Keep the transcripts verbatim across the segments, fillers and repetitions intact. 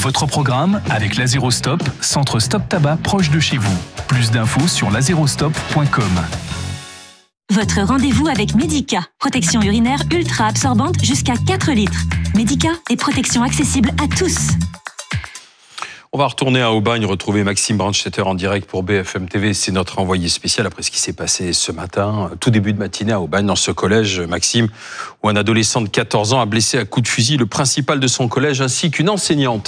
Votre programme avec Lazérostop, centre Stop Tabac proche de chez vous. Plus d'infos sur lazérostop point com. Votre rendez-vous avec Medica. Protection urinaire ultra absorbante jusqu'à quatre litres. Medica est protection accessible à tous. On va retourner à Aubagne, retrouver Maxime Brandstetter en direct pour B F M T V. C'est notre envoyé spécial après ce qui s'est passé ce matin, tout début de matinée à Aubagne, dans ce collège, Maxime, où un adolescent de quatorze ans a blessé à coups de fusil le principal de son collège ainsi qu'une enseignante.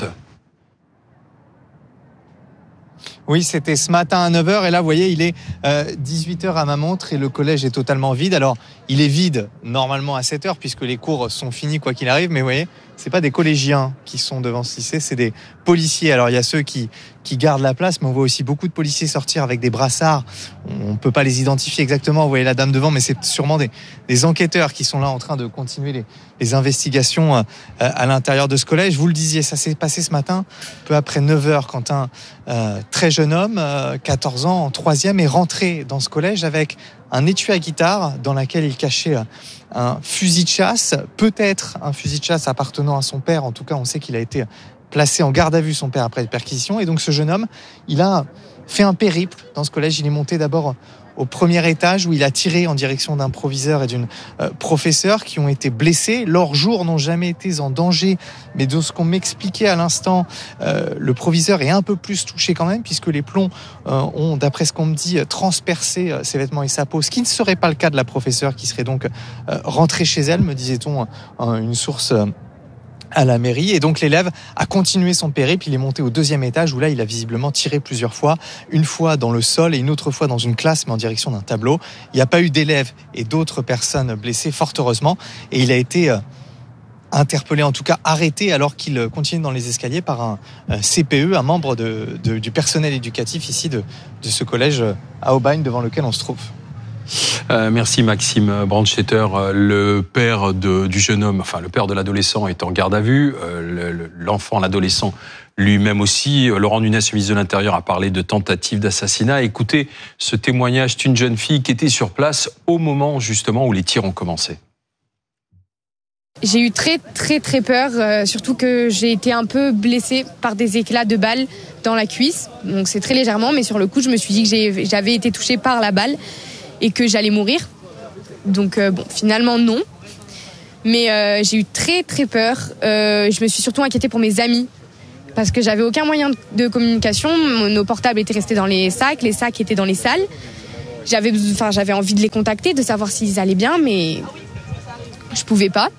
Oui, c'était ce matin à neuf heures et là, vous voyez, il est euh, dix-huit heures à ma montre et le collège est totalement vide. Alors, il est vide normalement à sept heures puisque les cours sont finis quoi qu'il arrive, mais vous voyez, c'est pas des collégiens qui sont devant ce lycée, c'est des policiers. Alors, il y a ceux qui, qui gardent la place, mais on voit aussi beaucoup de policiers sortir avec des brassards. On ne peut pas les identifier exactement, vous voyez la dame devant, mais c'est sûrement des, des enquêteurs qui sont là en train de continuer les, les investigations euh, à l'intérieur de ce collège. Vous le disiez, ça s'est passé ce matin, peu après neuf heures, quand un euh, très jeune homme, euh, quatorze ans, en troisième, est rentré dans ce collège avec un étui à guitare dans lequel il cachait un fusil de chasse, peut-être un fusil de chasse appartenant à son père. En tout cas, on sait qu'il a été placé en garde à vue, son père, après une perquisition. Et donc ce jeune homme, il a fait un périple dans ce collège. Il est monté d'abord au premier étage où il a tiré en direction d'un proviseur et d'une euh, professeure qui ont été blessés. Leurs jours n'ont jamais été en danger, mais de ce qu'on m'expliquait à l'instant, euh, le proviseur est un peu plus touché quand même, puisque les plombs euh, ont, d'après ce qu'on me dit, transpercé euh, ses vêtements et sa peau, ce qui ne serait pas le cas de la professeure qui serait donc euh, rentrée chez elle, me disait-on, euh, une source euh, à la mairie. Et donc l'élève a continué son périple, il est monté au deuxième étage où là il a visiblement tiré plusieurs fois, une fois dans le sol et une autre fois dans une classe mais en direction d'un tableau. Il n'y a pas eu d'élèves et d'autres personnes blessées, fort heureusement, et il a été euh, interpellé, en tout cas arrêté alors qu'il continue dans les escaliers par un euh, C P E, un membre de, de, du personnel éducatif ici de, de ce collège à Aubagne devant lequel on se trouve. Euh, merci Maxime Brandstetter. Le père de, du jeune homme, enfin le père de l'adolescent est en garde à vue. Euh, le, l'enfant, l'adolescent lui-même aussi. Laurent Nunez, ministre de l'Intérieur, a parlé de tentative d'assassinat. Écoutez ce témoignage d'une jeune fille qui était sur place au moment justement où les tirs ont commencé. J'ai eu très très très peur, euh, surtout que j'ai été un peu blessée par des éclats de balles dans la cuisse. Donc c'est très légèrement, mais sur le coup je me suis dit que j'ai, j'avais été touchée par la balle et que j'allais mourir. Donc euh, bon, finalement non. Mais euh, j'ai eu très très peur. Euh, je me suis surtout inquiétée pour mes amis parce que j'avais aucun moyen de communication. Nos portables étaient restés dans les sacs, les sacs étaient dans les salles. J'avais, enfin, j'avais envie de les contacter, de savoir s'ils allaient bien, mais je pouvais pas.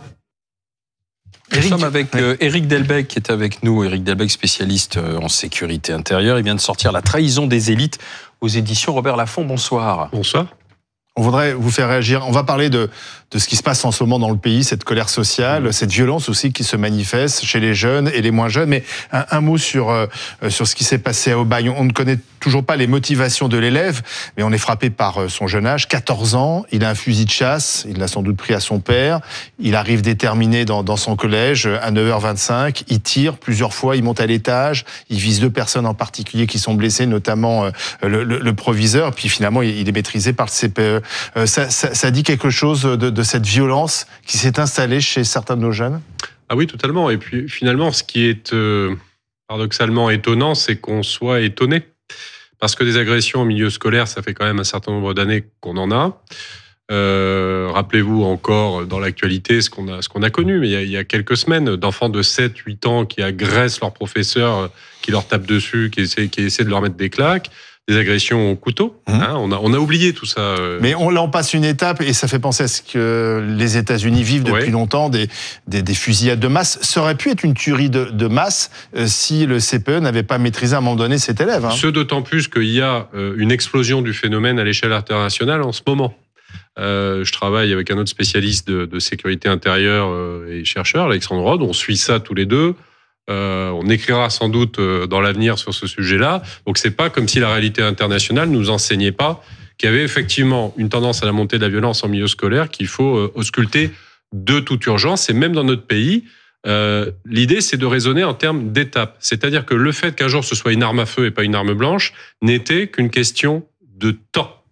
Nous sommes avec euh, Éric Delbecq qui est avec nous. Éric Delbecq, spécialiste euh, en sécurité intérieure. Il vient de sortir La trahison des élites aux éditions Robert Laffont. Bonsoir. Bonsoir. On voudrait vous faire réagir. On va parler de, de ce qui se passe en ce moment dans le pays, cette colère sociale, mmh. cette violence aussi qui se manifeste chez les jeunes et les moins jeunes. Mais un, un mot sur, euh, sur ce qui s'est passé à Aubagne. On ne connaît toujours pas les motivations de l'élève, mais on est frappé par son jeune âge, quatorze ans. Il a un fusil de chasse, il l'a sans doute pris à son père. Il arrive déterminé dans, dans son collège à neuf heures vingt-cinq. Il tire plusieurs fois, il monte à l'étage. Il vise deux personnes en particulier qui sont blessées, notamment euh, le, le, le proviseur. Puis finalement, il est maîtrisé par le C P E. Euh, ça, ça, ça dit quelque chose de, de cette violence qui s'est installée chez certains de nos jeunes ? Ah oui, totalement. Et puis finalement, ce qui est euh, paradoxalement étonnant, c'est qu'on soit étonné. Parce que des agressions au milieu scolaire, ça fait quand même un certain nombre d'années qu'on en a. Euh, rappelez-vous encore dans l'actualité ce qu'on a, ce qu'on a connu, mais il y a, il y a quelques semaines, d'enfants de sept huit ans qui agressent leurs professeurs, qui leur tapent dessus, qui essaient, qui essaient de leur mettre des claques. Des agressions au couteau. Mmh. Hein, on, a, on a oublié tout ça. Mais on, là, on passe une étape et ça fait penser à ce que les États-Unis vivent depuis ouais. longtemps, des, des, des fusillades de masse. Ça aurait pu être une tuerie de, de masse euh, si le C P E n'avait pas maîtrisé à un moment donné cet élève. Hein. Ce d'autant plus qu'il y a euh, une explosion du phénomène à l'échelle internationale en ce moment. Euh, je travaille avec un autre spécialiste de, de sécurité intérieure euh, et chercheur, Alexandre Rode. On suit ça tous les deux. Euh, on écrira sans doute euh, dans l'avenir sur ce sujet-là. Donc c'est pas comme si la réalité internationale nous enseignait pas qu'il y avait effectivement une tendance à la montée de la violence en milieu scolaire qu'il faut euh, ausculter de toute urgence. Et même dans notre pays, euh, l'idée c'est de raisonner en termes d'étapes. C'est-à-dire que le fait qu'un jour ce soit une arme à feu et pas une arme blanche n'était qu'une question de temps.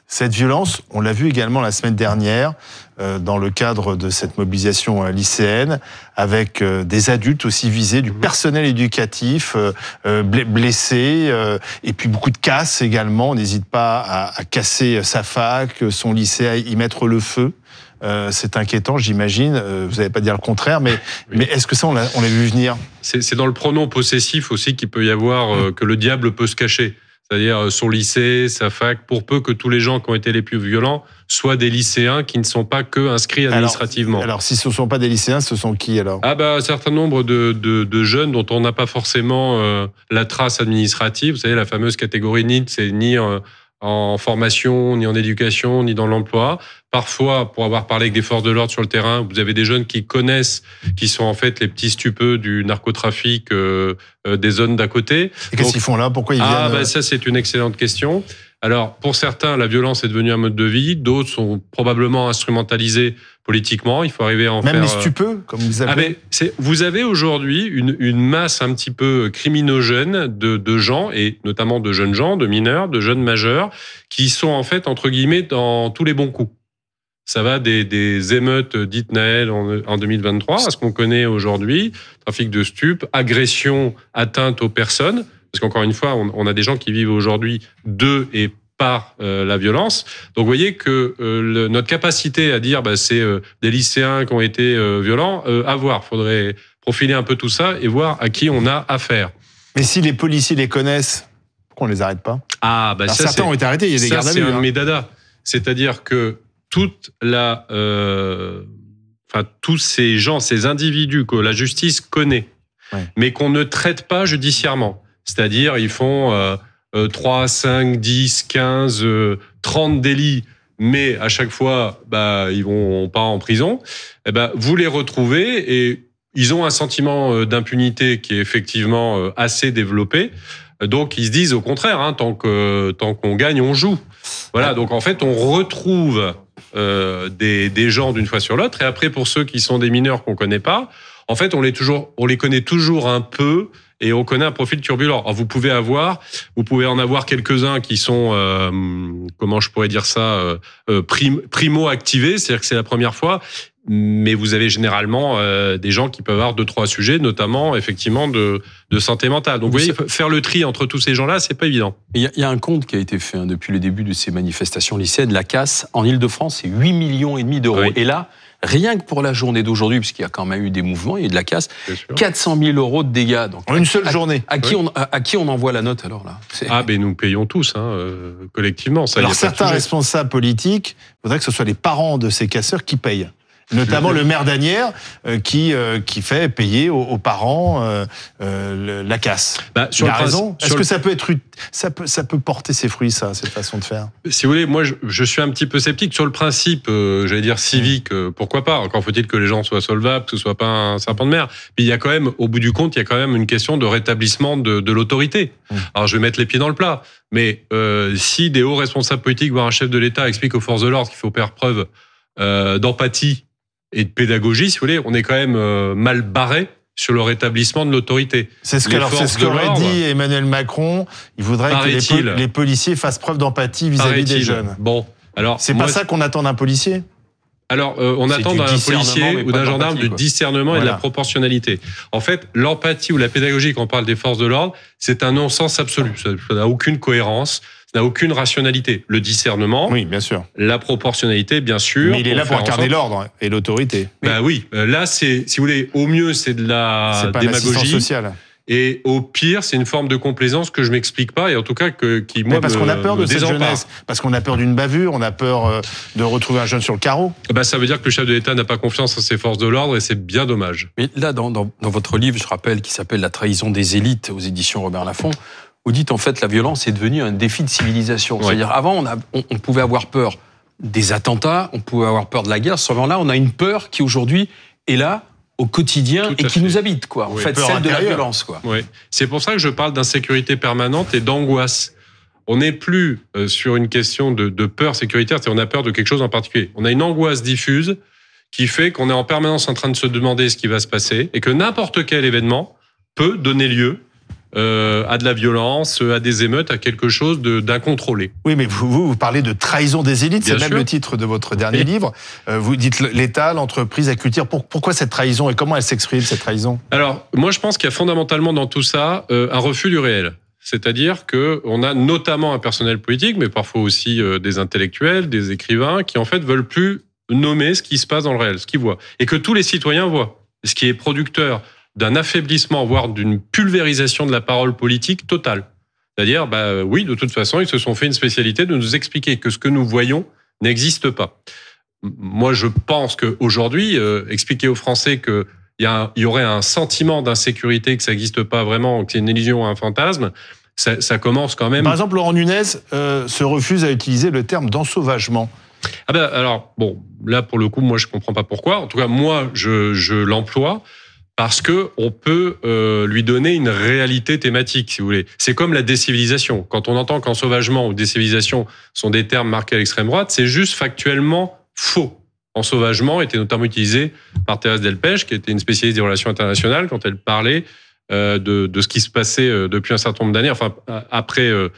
Cette violence, on l'a vu également la semaine dernière, euh, dans le cadre de cette mobilisation euh, lycéenne, avec euh, des adultes aussi visés, du personnel éducatif euh, euh, blessé, euh, et puis beaucoup de casses également. On n'hésite pas à, à casser sa fac, son lycée, à y mettre le feu. Euh, c'est inquiétant, j'imagine. Euh, vous n'allez pas dire le contraire, mais, oui. mais est-ce que ça, on l'a, on l'a vu venir ? c'est, c'est dans le pronom possessif aussi qu'il peut y avoir euh, que le diable peut se cacher. C'est-à-dire son lycée, sa fac, pour peu que tous les gens qui ont été les plus violents soient des lycéens qui ne sont pas que inscrits administrativement. Alors, alors si ce ne sont pas des lycéens, ce sont qui alors ? Ah bah, un certain nombre de, de, de jeunes dont on n'a pas forcément euh, la trace administrative. Vous savez, la fameuse catégorie N I T, c'est ni euh, en formation, ni en éducation, ni dans l'emploi. Parfois, pour avoir parlé avec des forces de l'ordre sur le terrain, vous avez des jeunes qui connaissent, qui sont en fait les petits stupeux du narcotrafic euh, euh, des zones d'à côté. Et qu'est-ce Donc, qu'ils font là ? Pourquoi ils viennent ? Ah, bah, ça, c'est une excellente question. Alors, pour certains, la violence est devenue un mode de vie. D'autres sont probablement instrumentalisés politiquement. Il faut arriver à en Même faire... Même les stupeux, comme vous appelez. Ah, mais c'est, vous avez aujourd'hui une, une masse un petit peu criminogène de, de gens, et notamment de jeunes gens, de mineurs, de jeunes majeurs, qui sont en fait, entre guillemets, dans tous les bons coups. Ça va des, des émeutes dites Naël en, en deux mille vingt-trois, à ce qu'on connaît aujourd'hui, trafic de stupes, agression, atteinte aux personnes, parce qu'encore une fois, on, on a des gens qui vivent aujourd'hui de et par euh, la violence. Donc vous voyez que euh, le, notre capacité à dire bah, c'est euh, des lycéens qui ont été euh, violents, euh, à voir. Il faudrait profiler un peu tout ça et voir à qui on a affaire. Mais si les policiers les connaissent, pourquoi on les arrête pas ? Ah, bah, ça, certains c'est, ont été arrêtés, il y a des gardes à vue. Ça, c'est un hein. de mes dadas. C'est-à-dire que toute la, euh, enfin, tous ces gens, ces individus que la justice connaît, ouais. mais qu'on ne traite pas judiciairement. C'est-à-dire, ils font euh, euh, trois, cinq, dix, quinze, euh, trente délits, mais à chaque fois, bah, ils vont pas en prison. Eh ben, vous les retrouvez et ils ont un sentiment d'impunité qui est effectivement assez développé. Donc, ils se disent au contraire, hein, tant que tant qu'on gagne, on joue. Voilà. Donc, en fait, on retrouve euh, des des gens d'une fois sur l'autre. Et après, pour ceux qui sont des mineurs qu'on connaît pas, en fait, on les toujours, on les connaît toujours un peu. Et on connaît un profil turbulent. Alors, vous pouvez avoir, vous pouvez en avoir quelques-uns qui sont, euh, comment je pourrais dire ça, euh, prim, primo-activés, c'est-à-dire que c'est la première fois. Mais vous avez généralement euh, des gens qui peuvent avoir deux, trois sujets, notamment effectivement de, de santé mentale. Donc, vous voyez, faire le tri entre tous ces gens-là, c'est pas évident. Il y, y a un compte qui a été fait hein, depuis le début de ces manifestations lycéennes. La casse en Ile-de-France, c'est huit virgule cinq millions d'euros. Oui. Et là, rien que pour la journée d'aujourd'hui, puisqu'il y a quand même eu des mouvements, il y a de la casse, quatre cent mille euros de dégâts. Donc, en une seule à, journée. À, à, qui oui. on, à, à qui on envoie la note alors là c'est... Ah, ben nous payons tous, hein, euh, collectivement. Ça, alors certains responsables politiques voudraient que ce soit les parents de ces casseurs qui payent. Notamment le maire d'Asnières euh, qui euh, qui fait payer aux, aux parents euh, euh, la casse. Bah, sur Il a le raison. Est-ce que le... ça peut être ça peut ça peut porter ses fruits ça cette façon de faire ? Si vous voulez, moi je, je suis un petit peu sceptique sur le principe. Euh, j'allais dire civique, euh, pourquoi pas ? Encore faut-il que les gens soient solvables, que ce soit pas un serpent de mer. Puis il y a quand même, au bout du compte, il y a quand même une question de rétablissement de, de l'autorité. Mmh. Alors je vais mettre les pieds dans le plat, mais euh, si des hauts responsables politiques, voire un chef de l'État, expliquent aux forces de l'ordre qu'il faut faire preuve euh, d'empathie et de pédagogie, si vous voulez, on est quand même euh, mal barré sur le rétablissement de l'autorité. C'est ce, que, alors, c'est ce qu'aurait dit Emmanuel Macron. Il voudrait que les, pol- les policiers fassent preuve d'empathie vis-à-vis des jeunes. Bon, alors c'est moi, pas ça qu'on attend d'un policier ? Alors, euh, on c'est attend d'un policier ou d'un gendarme du discernement quoi. Et de la proportionnalité. En fait, l'empathie ou la pédagogie, quand on parle des forces de l'ordre, c'est un non-sens absolu. Ça n'a aucune cohérence. Ça n'a aucune rationalité. Le discernement, oui, bien sûr. La proportionnalité, bien sûr. Mais il est là pour incarner l'ordre et l'autorité. Bah oui, là, c'est, si vous voulez, au mieux, c'est de la c'est pas démagogie. Sociale. Et au pire, c'est une forme de complaisance que je m'explique pas, et en tout cas que qui moi mais parce me, qu'on a peur de cette désempare. jeunesse, parce qu'on a peur d'une bavure, on a peur de retrouver un jeune sur le carreau. Bah ça veut dire que le chef de l'État n'a pas confiance en ses forces de l'ordre, et c'est bien dommage. Mais là, dans, dans, dans votre livre, je rappelle, qui s'appelle La trahison des élites aux éditions Robert Laffont, vous dites en fait la violence est devenue un défi de civilisation. Oui. C'est-à-dire avant on, a, on, on pouvait avoir peur des attentats, on pouvait avoir peur de la guerre. Seulement là, on a une peur qui aujourd'hui est là au quotidien et qui fait. Nous habite, quoi. En oui, fait, celle de la violence, quoi. Oui. C'est pour ça que je parle d'insécurité permanente et d'angoisse. On n'est plus sur une question de, de peur sécuritaire, c'est-à-dire on a peur de quelque chose en particulier. On a une angoisse diffuse qui fait qu'on est en permanence en train de se demander ce qui va se passer et que n'importe quel événement peut donner lieu euh, à de la violence, à des émeutes, à quelque chose de, d'incontrôlé. Oui, mais vous, vous, vous parlez de trahison des élites, Bien c'est sûr. même le titre de votre dernier Et... livre. Euh, vous dites l'État, l'entreprise, la culture. Pour, pourquoi cette trahison et comment elle s'exprime, cette trahison ? Alors, moi, je pense qu'il y a fondamentalement dans tout ça euh, un refus du réel. C'est-à-dire qu'on a notamment un personnel politique, mais parfois aussi euh, des intellectuels, des écrivains, qui en fait veulent plus nommer ce qui se passe dans le réel, ce qu'ils voient. Et que tous les citoyens voient. Ce qui est producteur d'un affaiblissement, voire d'une pulvérisation de la parole politique totale. C'est-à-dire, bah oui, de toute façon, ils se sont fait une spécialité de nous expliquer que ce que nous voyons n'existe pas. Moi, je pense qu'aujourd'hui, euh, expliquer aux Français que il y, a un, il y aurait un sentiment d'insécurité, que ça n'existe pas vraiment, que c'est une illusion, un fantasme, ça, ça commence quand même... Par exemple, Laurent Nunez euh, se refuse à utiliser le terme d'ensauvagement. Ah ben alors, bon, là, pour le coup, moi, je comprends pas pourquoi. En tout cas, moi, je, je l'emploie parce que on peut euh, lui donner une réalité thématique, si vous voulez. C'est comme la décivilisation. Quand on entend qu'ensauvagement ou décivilisation sont des termes marqués à l'extrême droite, c'est juste factuellement faux. Ensauvagement était notamment utilisé par Thérèse Delpech, qui était une spécialiste des relations internationales, quand elle parlait euh, de, de ce qui se passait euh, depuis un certain nombre d'années, enfin, après euh,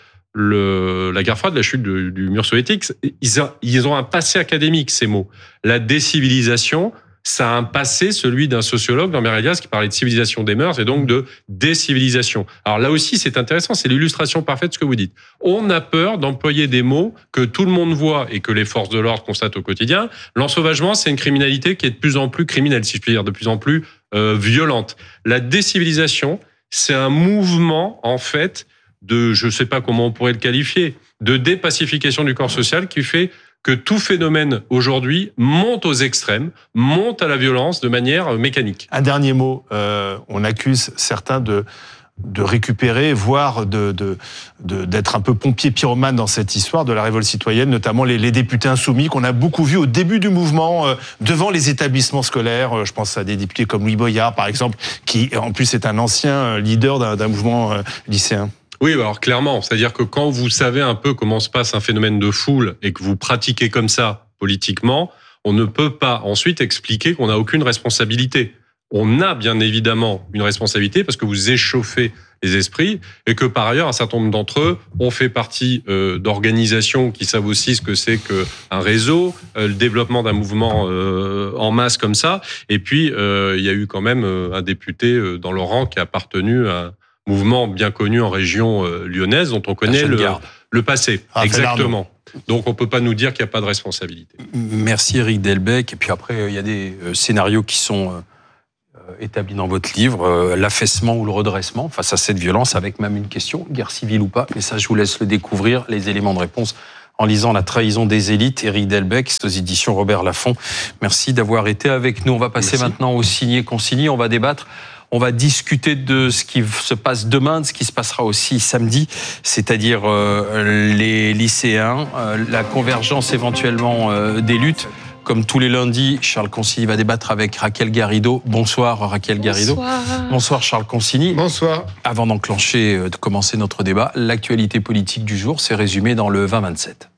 le, la guerre froide, la chute du, du mur soviétique. Ils, a, ils ont un passé académique, ces mots. La décivilisation, ça a un passé, celui d'un sociologue, Lambert Elias, qui parlait de civilisation des mœurs et donc de décivilisation. Alors là aussi, c'est intéressant, c'est l'illustration parfaite de ce que vous dites. On a peur d'employer des mots que tout le monde voit et que les forces de l'ordre constatent au quotidien. L'ensauvagement, c'est une criminalité qui est de plus en plus criminelle, si je puis dire, de plus en plus euh, violente. La décivilisation, c'est un mouvement, en fait, de, je ne sais pas comment on pourrait le qualifier, de dépacification du corps social qui fait que tout phénomène aujourd'hui monte aux extrêmes, monte à la violence de manière mécanique. Un dernier mot, euh, on accuse certains de, de récupérer, voire de, de, de, d'être un peu pompier pyromane dans cette histoire de la révolte citoyenne, notamment les, les députés insoumis qu'on a beaucoup vus au début du mouvement euh, devant les établissements scolaires. Euh, je pense à des députés comme Louis Boyard, par exemple, qui en plus est un ancien leader d'un, d'un mouvement euh, lycéen. Oui, alors clairement, c'est-à-dire que quand vous savez un peu comment se passe un phénomène de foule et que vous pratiquez comme ça politiquement, on ne peut pas ensuite expliquer qu'on n'a aucune responsabilité. On a bien évidemment une responsabilité parce que vous échauffez les esprits et que par ailleurs, un certain nombre d'entre eux ont fait partie euh, d'organisations qui savent aussi ce que c'est qu'un réseau, euh, le développement d'un mouvement euh, en masse comme ça. Et puis, euh, il y a eu quand même euh, un député euh, dans le rang qui a appartenu à mouvement bien connu en région euh, lyonnaise, dont on connaît le, le passé. Ah, exactement. Donc on ne peut pas nous dire qu'il n'y a pas de responsabilité. Merci Éric Delbecq. Et puis après, il y a des euh, scénarios qui sont euh, établis dans votre livre, euh, l'affaissement ou le redressement face à cette violence, avec même une question, guerre civile ou pas. Mais ça, je vous laisse le découvrir, les éléments de réponse en lisant La trahison des élites, Éric Delbecq, c'est aux éditions Robert Laffont. Merci d'avoir été avec nous. On va passer Merci. maintenant au signé-consigné. On va débattre. On va discuter de ce qui se passe demain, de ce qui se passera aussi samedi, c'est-à-dire euh, les lycéens, euh, la convergence éventuellement euh, des luttes. Comme tous les lundis, Charles Consigny va débattre avec Raquel Garrido. Bonsoir Raquel Garrido. Bonsoir. Bonsoir Charles Consigny. Bonsoir. Avant d'enclencher, euh, de commencer notre débat, l'actualité politique du jour, c'est résumé dans le vingt vingt-sept.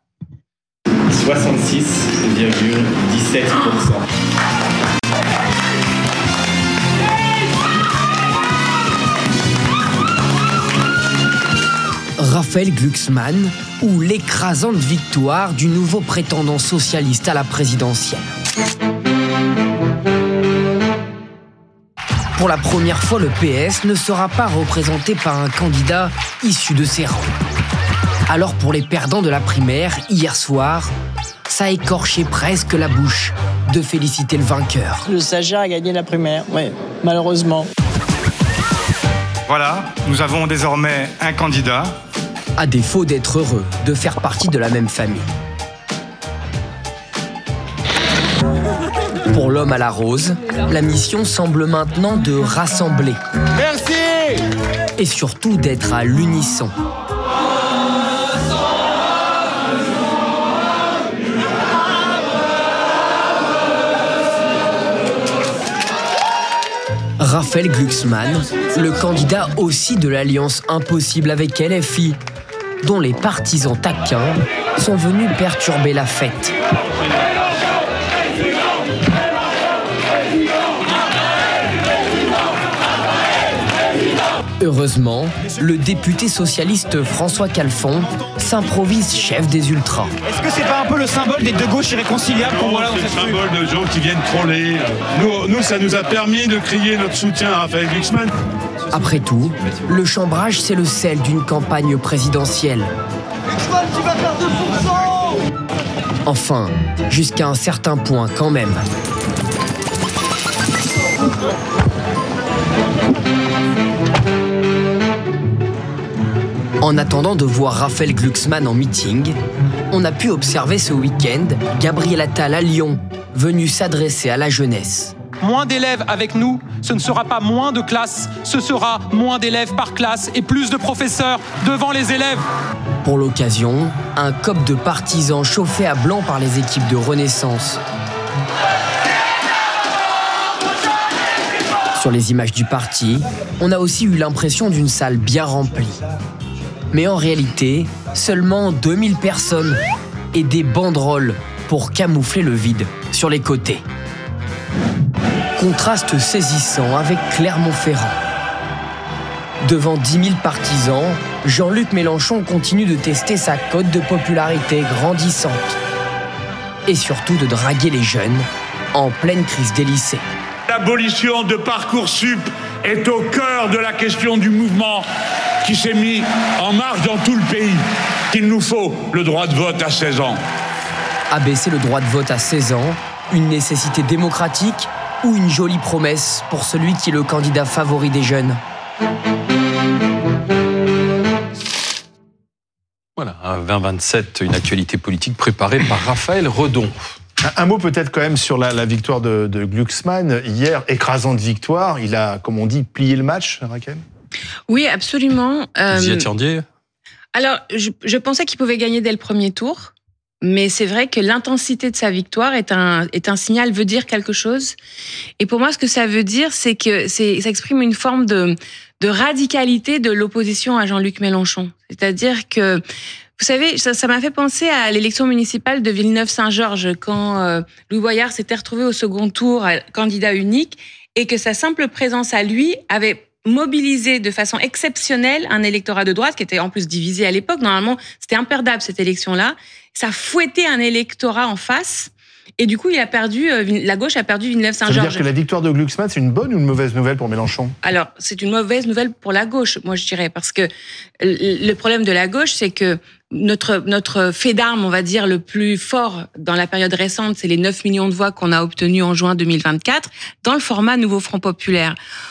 soixante-six virgule dix-sept pour cent. Raphaël Glucksmann ou l'écrasante victoire du nouveau prétendant socialiste à la présidentielle. Pour la première fois, le P S ne sera pas représenté par un candidat issu de ses rangs. Alors pour les perdants de la primaire, hier soir, ça a écorché presque la bouche de féliciter le vainqueur. Le stagiaire a gagné la primaire, oui, malheureusement. Voilà, nous avons désormais un candidat. À défaut d'être heureux de faire partie de la même famille. Pour l'homme à la rose, la mission semble maintenant de rassembler. Merci! Et surtout d'être à l'unisson. Raphaël Glucksmann, le candidat aussi de l'Alliance impossible avec L F I, dont les partisans taquins sont venus perturber la fête. Heureusement, le député socialiste François Calfon s'improvise chef des ultras. Est-ce que c'est pas un peu le symbole des deux gauches irréconciliables qu'on voit là dans cette rue ? C'est le symbole de gens qui viennent troller. Nous, nous, ça nous a permis de crier notre soutien à Raphaël Glucksmann. Après tout, le chambrage, c'est le sel d'une campagne présidentielle. Glucksmann qui va faire deux pour cent ! Enfin, jusqu'à un certain point quand même. En attendant de voir Raphaël Glucksmann en meeting, on a pu observer ce week-end Gabriel Attal à Lyon, venu s'adresser à la jeunesse. Moins d'élèves avec nous, ce ne sera pas moins de classes, ce sera moins d'élèves par classe et plus de professeurs devant les élèves. Pour l'occasion, un C O P de partisans chauffé à blanc par les équipes de Renaissance. Sur les images du parti, on a aussi eu l'impression d'une salle bien remplie. Mais en réalité, seulement deux mille personnes et des banderoles pour camoufler le vide sur les côtés. Contraste saisissant avec Clermont-Ferrand. Devant dix mille partisans, Jean-Luc Mélenchon continue de tester sa cote de popularité grandissante. Et surtout de draguer les jeunes en pleine crise des lycées. L'abolition de Parcoursup est au cœur de la question du mouvement qui s'est mis en marche dans tout le pays. Il nous faut le droit de vote à seize ans. Abaisser le droit de vote à seize ans, une nécessité démocratique ou une jolie promesse pour celui qui est le candidat favori des jeunes? Voilà, un vingt vingt-sept, une actualité politique préparée par Raphaël Redon. Un, un mot peut-être quand même sur la, la victoire de, de Glucksmann. Hier, écrasante victoire. Il a, comme on dit, plié le match, Raquel. Oui, absolument. Vous y attendiez ? Alors, je, je pensais qu'il pouvait gagner dès le premier tour. Mais c'est vrai que l'intensité de sa victoire est un, est un signal, veut dire quelque chose. Et pour moi, ce que ça veut dire, c'est que c'est, ça exprime une forme de, de radicalité de l'opposition à Jean-Luc Mélenchon. C'est-à-dire que, vous savez, ça, ça m'a fait penser à l'élection municipale de Villeneuve-Saint-Georges, quand euh, Louis Boyard s'était retrouvé au second tour, candidat unique, et que sa simple présence à lui avait mobilisé de façon exceptionnelle un électorat de droite qui était en plus divisé à l'époque. Normalement, c'était imperdable cette élection-là. Ça fouettait un électorat en face. Et du coup, il a perdu, la gauche a perdu Villeneuve-Saint-Georges. Ça veut dire que la victoire de Glucksmann, c'est une bonne ou une mauvaise nouvelle pour Mélenchon ? Alors, c'est une mauvaise nouvelle pour la gauche, moi je dirais, parce que le problème de la gauche, c'est que notre notre fait d'armes, on va dire, le plus fort dans la période récente, c'est les neuf millions de voix qu'on a obtenues en juin deux mille vingt-quatre dans le format Nouveau Front Populaire.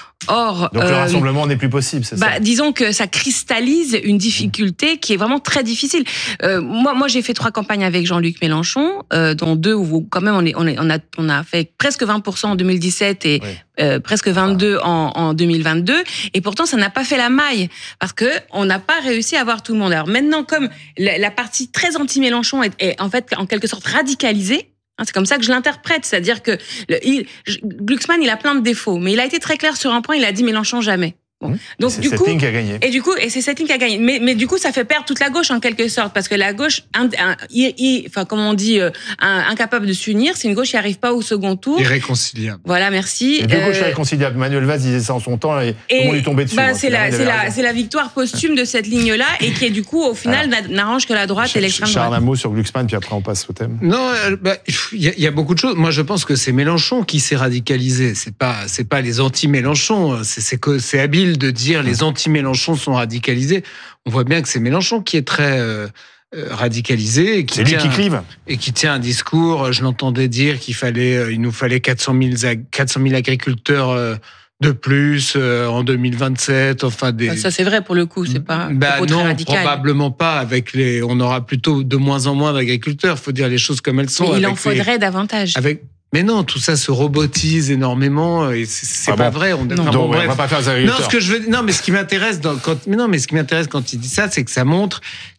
Or, donc le euh, rassemblement n'est plus possible, c'est bah, ça ? Disons que ça cristallise une difficulté qui est vraiment très difficile. Euh, moi, moi, j'ai fait trois campagnes avec Jean-Luc Mélenchon, euh, dont deux où quand même on, est, on, est, on, a, on a fait presque vingt pour cent en deux mille dix-sept et oui. euh, presque vingt-deux en, en deux mille vingt-deux. Et pourtant, ça n'a pas fait la maille parce que on n'a pas réussi à avoir tout le monde. Alors maintenant, comme la, la partie très anti-Mélenchon est, est en fait en quelque sorte radicalisée. C'est comme ça que je l'interprète, c'est-à-dire que le, il, Glucksmann, il a plein de défauts, mais il a été très clair sur un point, il a dit Mélenchon jamais. Bon. Mmh. Donc c'est du cette coup, ligne qui a gagné. Et du coup, et c'est cette ligne qui a gagné. Mais, mais du coup, ça fait perdre toute la gauche en quelque sorte, parce que la gauche, un, un, il, il, enfin, comme on dit, euh, un, incapable de s'unir, c'est une gauche qui n'arrive pas au second tour. Irréconciliable. Voilà, merci. Les deux euh, gauches irréconciliables. Manuel Valls disait ça en son temps et, et tout le monde lui tombait dessus. Bah, hein, c'est, la, c'est, la, c'est la victoire posthume de cette ligne-là et qui est du coup, au final, Alors, n'arrange que la droite Ch- et l'extrême droite. Charles, un mot sur Glucksmann, puis après on passe au thème. Non, il bah, y, y a beaucoup de choses. Moi, je pense que c'est Mélenchon qui s'est radicalisé. C'est pas, c'est pas les anti-Mélenchon. C'est, c'est, que, c'est habile de dire les anti-Mélenchon sont radicalisés. On voit bien que c'est Mélenchon qui est très euh, radicalisé. Et qui c'est lui tient, qui clive. Et qui tient un discours. Je l'entendais dire qu'il fallait, euh, il nous fallait quatre cent mille agriculteurs euh, de plus euh, en deux mille vingt-sept. Enfin des. Ça c'est vrai pour le coup. C'est pas. Bah non, très radical. Probablement pas. Avec les, on aura plutôt de moins en moins d'agriculteurs. Faut dire les choses comme elles sont. Mais il en faudrait les, davantage. Avec Mais non, tout ça se robotise énormément et c'est, c'est ah pas bon vrai. On, non, enfin, donc, bon, on va pas faire les agriculteurs. Non, ce que je veux, non, mais ce qui m'intéresse dans, quand, mais non, mais ce qui m'intéresse quand il dit ça, c'est que ça montre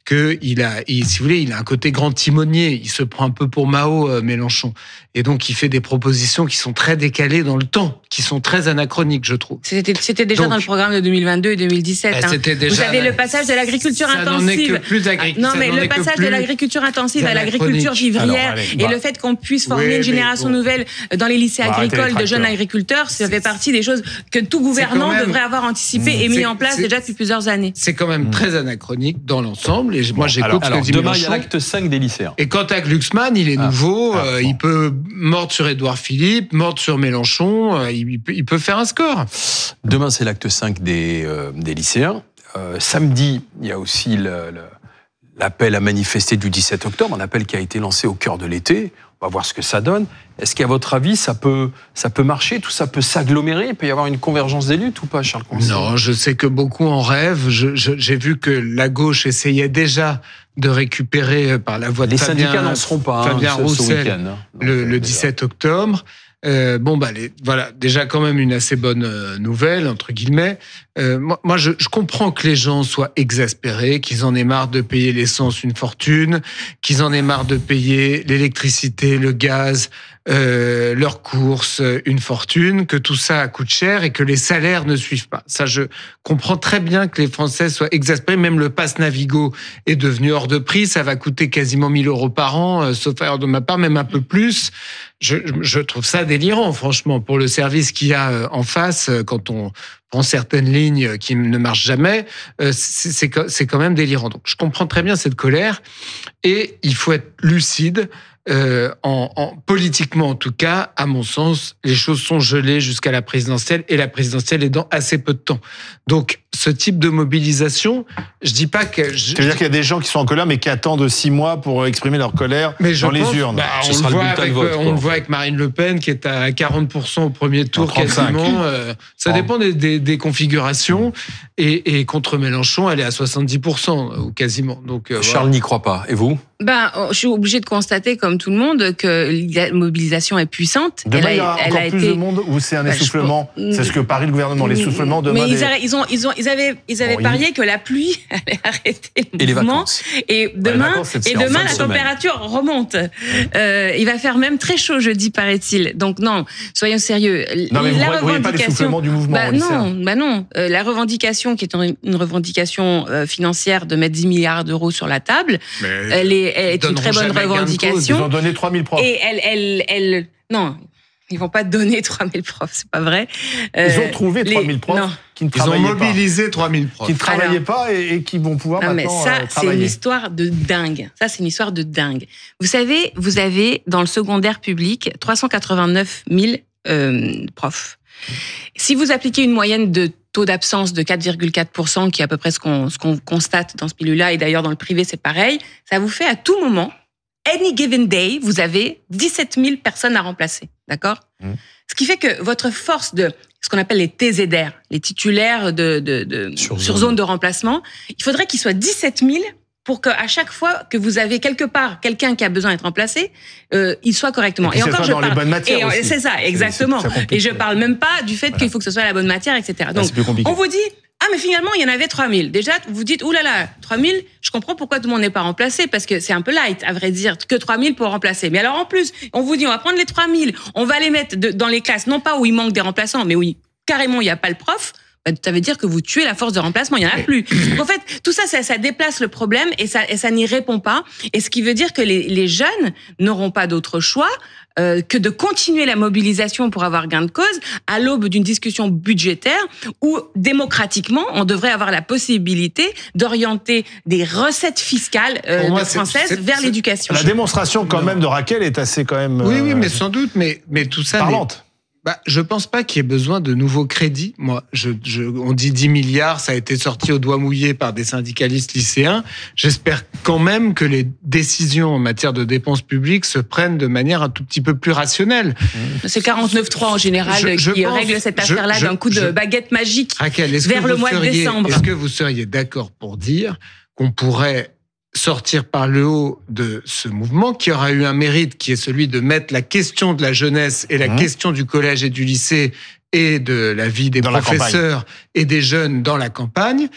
que il a, il, si vous voulez, il a un côté grand timonier. Il se prend un peu pour Mao, euh, Mélenchon, et donc il fait des propositions qui sont très décalées dans le temps, qui sont très anachroniques, je trouve. C'était, c'était déjà donc, dans le programme de deux mille vingt-deux et deux mille dix-sept. Bah, c'était hein. déjà Vous avez le passage de l'agriculture ça intensive. N'en est que plus agric- non, ça mais n'en le est que passage plus de l'agriculture intensive à l'agriculture anachronique. vivrière Alors, allez, et bah. le fait qu'on puisse former Oui, une génération bon. nouvelle dans les lycées Bah, agricoles arrêtez de jeunes les agriculteurs, ça fait partie des choses que tout gouvernant même... devrait avoir anticipé mmh. et mis c'est, en place c'est, déjà depuis plusieurs années. C'est quand même mmh. très anachronique dans l'ensemble. Et moi, j'écoute alors, ce alors, que dit demain, Mélenchon. il y a l'acte cinq des lycéens. Et quant à Glucksmann, il est ah. nouveau. Ah, euh, bon. Il peut mordre sur Édouard Philippe, mordre sur Mélenchon. Euh, il, peut, il peut faire un score. Demain, c'est l'acte cinq des, euh, des lycéens. Euh, samedi, il y a aussi le, le, l'appel à manifester du dix-sept octobre, un appel qui a été lancé au cœur de l'été. On va voir ce que ça donne. Est-ce qu'à votre avis, ça peut, ça peut marcher, tout ça peut s'agglomérer, il peut y avoir une convergence des luttes ou pas, Charles Concy ? Non, je sais que beaucoup en rêvent. Je, je, j'ai vu que la gauche essayait déjà de récupérer par la voie de les Fabien, syndicats n'en seront pas Fabien hein, Roussel ce week-end. Hein. le, le dix-sept octobre. Euh, bon bah les, voilà déjà quand même une assez bonne euh, nouvelle entre guillemets. Euh, moi, moi je, je comprends que les gens soient exaspérés, qu'ils en aient marre de payer l'essence une fortune, qu'ils en aient marre de payer l'électricité, le gaz, euh, leurs courses une fortune, que tout ça coûte cher et que les salaires ne suivent pas. Ça, je comprends très bien que les Français soient exaspérés. Même le pass Navigo est devenu hors de prix. Ça va coûter quasiment mille euros par an, euh, sauf erreur de ma part, même un peu plus. Je, je trouve ça délirant, franchement, pour le service qu'il y a en face quand on prend certaines lignes qui ne marchent jamais. C'est, c'est, c'est quand même délirant. Donc, je comprends très bien cette colère et il faut être lucide. Euh, en, en, politiquement, en tout cas, à mon sens, les choses sont gelées jusqu'à la présidentielle et la présidentielle est dans assez peu de temps. Donc, ce type de mobilisation, je dis pas que... Je, tu veux dire qu'il y a des gens qui sont en colère, mais qui attendent six mois pour exprimer leur colère mais dans pense, les urnes. Bah, on le, voit avec, vote, on le voit avec Marine Le Pen, qui est à quarante pour cent au premier tour, quasiment. Euh, ça dépend des, des, des configurations. Et, et contre Mélenchon, elle est à soixante-dix pour cent, ou quasiment. Donc, euh, Charles voilà. n'y croit pas. Et vous ? Ben, je suis obligée de constater, comme tout le monde, que la mobilisation est puissante. Demain, elle a, il y aura elle encore a plus été... de monde ou c'est un ben, essoufflement je... C'est ce que parie le gouvernement, l'essoufflement demain. Mais ils, des... a, ils, ont, ils, ont, ils avaient, ils avaient bon, parié il... que la pluie allait arrêter le et mouvement. Les et demain, vacances, et demain la température remonte. Euh, il va faire même très chaud jeudi, paraît-il. Donc non, soyons sérieux. Non, mais la vous ne voyez pas l'essoufflement du mouvement. Bah non, bah non. Euh, la revendication, qui est une revendication euh, financière de mettre dix milliards d'euros sur la table, mais elle est, elle est une très bonne revendication. Ils ont donné trois mille profs. Et elle, elle, elle, non, ils vont pas donner trois mille profs, c'est pas vrai. Euh, ils ont trouvé trois mille profs non. qui ne travaillaient pas. Ils ont mobilisé trois mille profs. Qui ne travaillaient Alors, pas et, et qui vont pouvoir non, maintenant mais ça, euh, travailler. C'est une histoire de dingue. Ça, c'est une histoire de dingue. Vous savez, vous avez dans le secondaire public trois cent quatre-vingt-neuf mille euh, profs. Si vous appliquez une moyenne de taux d'absence de quatre virgule quatre pour cent, qui est à peu près ce qu'on, ce qu'on constate dans ce milieu-là, et d'ailleurs dans le privé, c'est pareil, ça vous fait à tout moment, any given day, vous avez dix-sept mille personnes à remplacer. D'accord ? Mmh. Ce qui fait que votre force de ce qu'on appelle les T Z R, les titulaires de, de, de, sur, sur zone de remplacement, il faudrait qu'ils soient dix-sept mille pour qu'à chaque fois que vous avez quelque part quelqu'un qui a besoin d'être remplacé, euh, il soit correctement. Et, et encore, je dans parle. Les bonnes matières et aussi. C'est ça, exactement. C'est, c'est et je parle même pas du fait voilà. qu'il faut que ce soit la bonne matière, et cetera. Donc, on vous dit, ah, mais finalement, il y en avait trois mille. Déjà, vous dites, oulala, trois mille, je comprends pourquoi tout le monde n'est pas remplacé, parce que c'est un peu light, à vrai dire, que trois mille pour remplacer. Mais alors, en plus, on vous dit, on va prendre les trois mille, on va les mettre de, dans les classes, non pas où il manque des remplaçants, mais où il, carrément, il n'y a pas le prof. Ça veut dire que vous tuez la force de remplacement, il n'y en a plus. Donc en fait, tout ça, ça, ça déplace le problème et ça, et ça n'y répond pas. Et ce qui veut dire que les, les jeunes n'auront pas d'autre choix euh, que de continuer la mobilisation pour avoir gain de cause à l'aube d'une discussion budgétaire où, démocratiquement, on devrait avoir la possibilité d'orienter des recettes fiscales euh, moi, françaises c'est, c'est, vers c'est, l'éducation. La démonstration quand non. même de Raquel est assez quand même... Oui, oui, mais sans doute, mais, mais tout ça... Parlante. Bah, je pense pas qu'il y ait besoin de nouveaux crédits. Moi, je, je, on dit dix milliards, ça a été sorti au doigt mouillé par des syndicalistes lycéens. J'espère quand même que les décisions en matière de dépenses publiques se prennent de manière un tout petit peu plus rationnelle. C'est quarante-neuf trois en général je, je qui pense, règle cette affaire-là je, d'un coup de je, baguette magique Raquel, vers le mois seriez, de décembre. Est-ce que vous seriez d'accord pour dire qu'on pourrait sortir par le haut de ce mouvement qui aura eu un mérite qui est celui de mettre la question de la jeunesse et la mmh. question du collège et du lycée et de la vie des dans professeurs et des jeunes dans la campagne.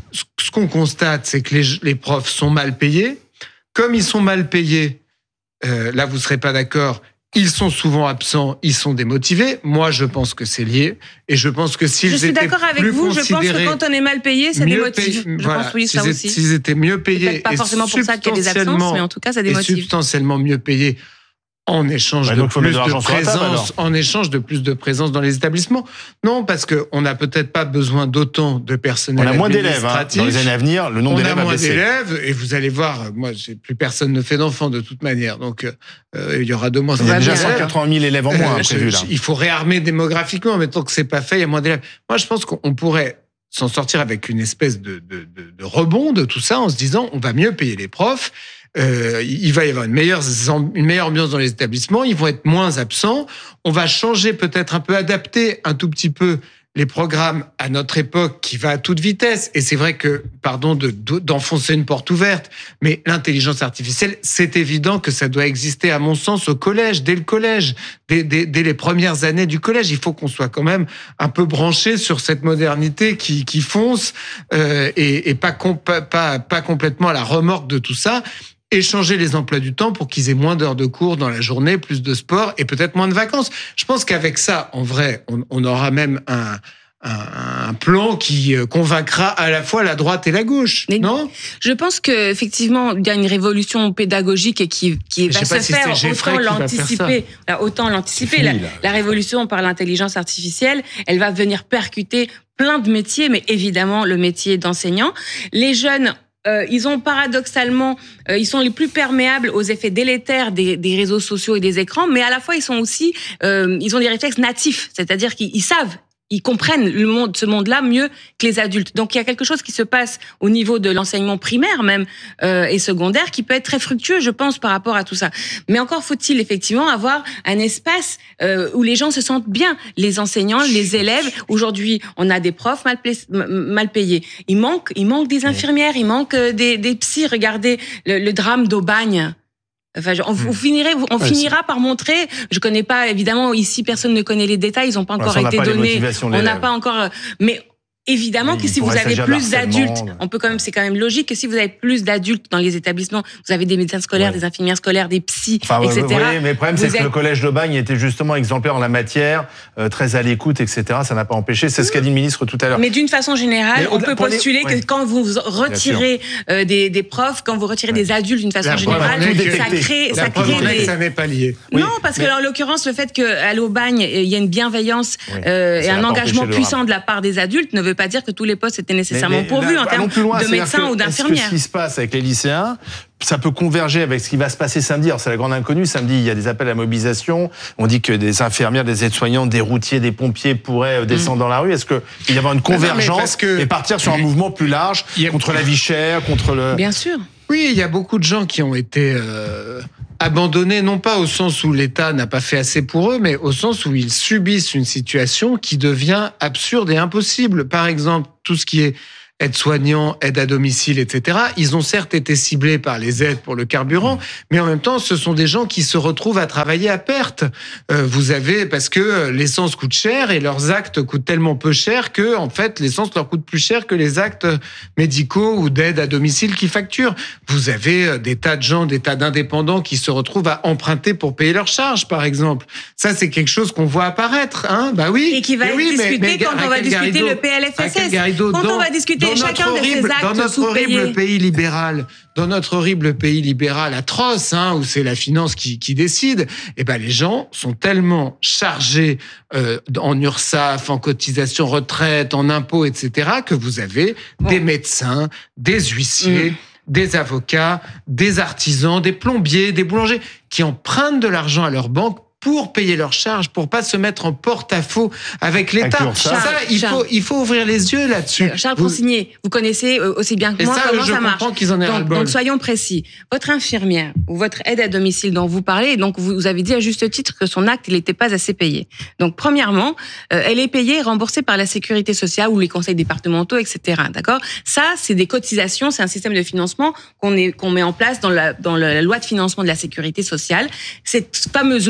Ce qu'on constate, c'est que les, les profs sont mal payés. Comme ils sont mal payés, euh, là vous ne serez pas d'accord, ils sont souvent absents, ils sont démotivés. Moi, je pense que c'est lié. Et je pense que s'ils étaient Je suis d'accord avec vous, je pense que quand on est mal payé, ça démotive. Payé, je voilà, pense oui, ça s'ils aussi. S'ils étaient mieux payés, peut-être pas forcément pour ça qu'il y a des absences, mais en tout cas, ça démotive. Et substantiellement mieux payés, en échange bah de donc, plus de, de présence, en échange de plus de présence dans les établissements. Non, parce que on n'a peut-être pas besoin d'autant de personnel. On a moins d'élèves hein, dans les années à venir. Le nombre d'élèves a baissé. On a moins d'élèves et vous allez voir. Moi, plus personne ne fait d'enfants de toute manière, donc euh, il y aura de moins en moins. Il y a déjà cent quatre-vingt mille élèves en moins euh, prévus là. Il faut réarmer démographiquement, mais tant que c'est pas fait, il y a moins d'élèves. Moi, je pense qu'on pourrait s'en sortir avec une espèce de, de, de, de rebond de tout ça en se disant on va mieux payer les profs. Euh, il va y avoir une meilleure, une meilleure ambiance dans les établissements, ils vont être moins absents, on va changer peut-être un peu, adapter un tout petit peu les programmes à notre époque qui va à toute vitesse. Et c'est vrai que, pardon de, d'enfoncer une porte ouverte, mais l'intelligence artificielle, c'est évident que ça doit exister, à mon sens, au collège, dès le collège, dès, dès, dès les premières années du collège. Il faut qu'on soit quand même un peu branché sur cette modernité qui, qui fonce euh, et, et pas, compa, pas, pas complètement à la remorque de tout ça. Échanger les emplois du temps pour qu'ils aient moins d'heures de cours dans la journée, plus de sport et peut-être moins de vacances. Je pense qu'avec ça, en vrai, on, on aura même un, un, un plan qui convaincra à la fois la droite et la gauche, mais non ? Je pense que effectivement, il y a une révolution pédagogique et qui, qui va se si faire autant l'anticiper, autant l'anticiper. La, la révolution par l'intelligence artificielle, elle va venir percuter plein de métiers, mais évidemment le métier d'enseignant. Les jeunes Euh, ils ont paradoxalement, euh, ils sont les plus perméables aux effets délétères des, des réseaux sociaux et des écrans, mais à la fois ils sont aussi, euh, ils ont des réflexes natifs, c'est-à-dire qu'ils ils savent. Ils comprennent le monde, ce monde-là mieux que les adultes. Donc il y a quelque chose qui se passe au niveau de l'enseignement primaire même euh, et secondaire qui peut être très fructueux, je pense, par rapport à tout ça. Mais encore faut-il effectivement avoir un espace euh, où les gens se sentent bien, les enseignants, les élèves. Aujourd'hui, on a des profs mal, pla- mal payés. Il manque, il manque des infirmières, il manque des, des psys. Regardez le, le drame d'Aubagne. Enfin, on, on, finira, on ouais, finira par montrer. Je connais pas, évidemment, ici, personne ne connaît les détails. Ils n'ont pas encore ouais, été donnés. On n'a pas encore. Mais évidemment mais que si vous avez plus d'adultes, on peut quand même, c'est quand même logique que si vous avez plus d'adultes dans les établissements, vous avez des médecins scolaires, ouais. des infirmières scolaires, des psys, enfin, et cetera. Vous voyez, mais le problème, c'est êtes... que le collège d'Aubagne était justement exemplaire en la matière, euh, très à l'écoute, et cetera. Ça n'a pas empêché. C'est ce qu'a dit le ministre tout à l'heure. Mais d'une façon générale, mais on peut postuler les... que ouais. quand vous retirez euh, des, des profs, quand vous retirez ouais. des adultes d'une façon la générale, ça crée, ça crée des... ça n'est pas lié. Oui, non, parce mais... que en l'occurrence, le fait qu'à l'Aubagne, il y a une bienveillance oui. euh, et un engagement puissant de la part des adultes ne veut pas dire que tous les postes étaient nécessairement pourvus en termes loin, de médecins ou d'infirmières. Est-ce que ce qui se passe avec les lycéens, ça peut converger avec ce qui va se passer samedi? Alors c'est la grande inconnue. Samedi, il y a des appels à mobilisation. On dit que des infirmières, des aides-soignantes, des routiers, des pompiers pourraient descendre mmh. dans la rue. Est-ce qu'il va y avoir une convergence que... et partir sur un mouvement plus large a... contre la vie chère, contre le... Bien sûr. Oui, il y a beaucoup de gens qui ont été euh, abandonnés, non pas au sens où l'État n'a pas fait assez pour eux, mais au sens où ils subissent une situation qui devient absurde et impossible. Par exemple, tout ce qui est aide-soignants, aide à domicile, et cetera. Ils ont certes été ciblés par les aides pour le carburant, mais en même temps, ce sont des gens qui se retrouvent à travailler à perte. Euh, vous avez, parce que l'essence coûte cher et leurs actes coûtent tellement peu cher que, en fait, l'essence leur coûte plus cher que les actes médicaux ou d'aide à domicile qui facturent. Vous avez des tas de gens, des tas d'indépendants qui se retrouvent à emprunter pour payer leurs charges, par exemple. Ça, c'est quelque chose qu'on voit apparaître, hein? Bah oui. Et qui va être oui, discuté mais, mais, quand on va discuter Garrido, le P L F S S. Garrido, quand dans, on va discuter chacun horrible, de ces actes dans notre sous-payés. horrible pays libéral, dans notre horrible pays libéral atroce, hein, où c'est la finance qui, qui décide, eh ben les gens sont tellement chargés euh, en URSSAF, en cotisation retraite, en impôts, et cetera, que vous avez bon. des médecins, des huissiers. Mmh. des avocats, des artisans, des plombiers, des boulangers qui empruntent de l'argent à leur banque pour payer leurs charges, pour pas se mettre en porte-à-faux avec l'État. Avec ça, ça il, faut, il faut ouvrir les yeux là-dessus. Charles Consigné, vous connaissez aussi bien que Et moi ça, comment je ça marche. Qu'ils en aient donc, donc soyons précis. Votre infirmière ou votre aide à domicile dont vous parlez, donc vous, vous avez dit à juste titre que son acte il n'était pas assez payé. Donc premièrement, euh, elle est payée et remboursée par la sécurité sociale ou les conseils départementaux, et cetera. D'accord ? Ça, c'est des cotisations, c'est un système de financement qu'on est qu'on met en place dans la dans la loi de financement de la sécurité sociale. Cette fameuse loi où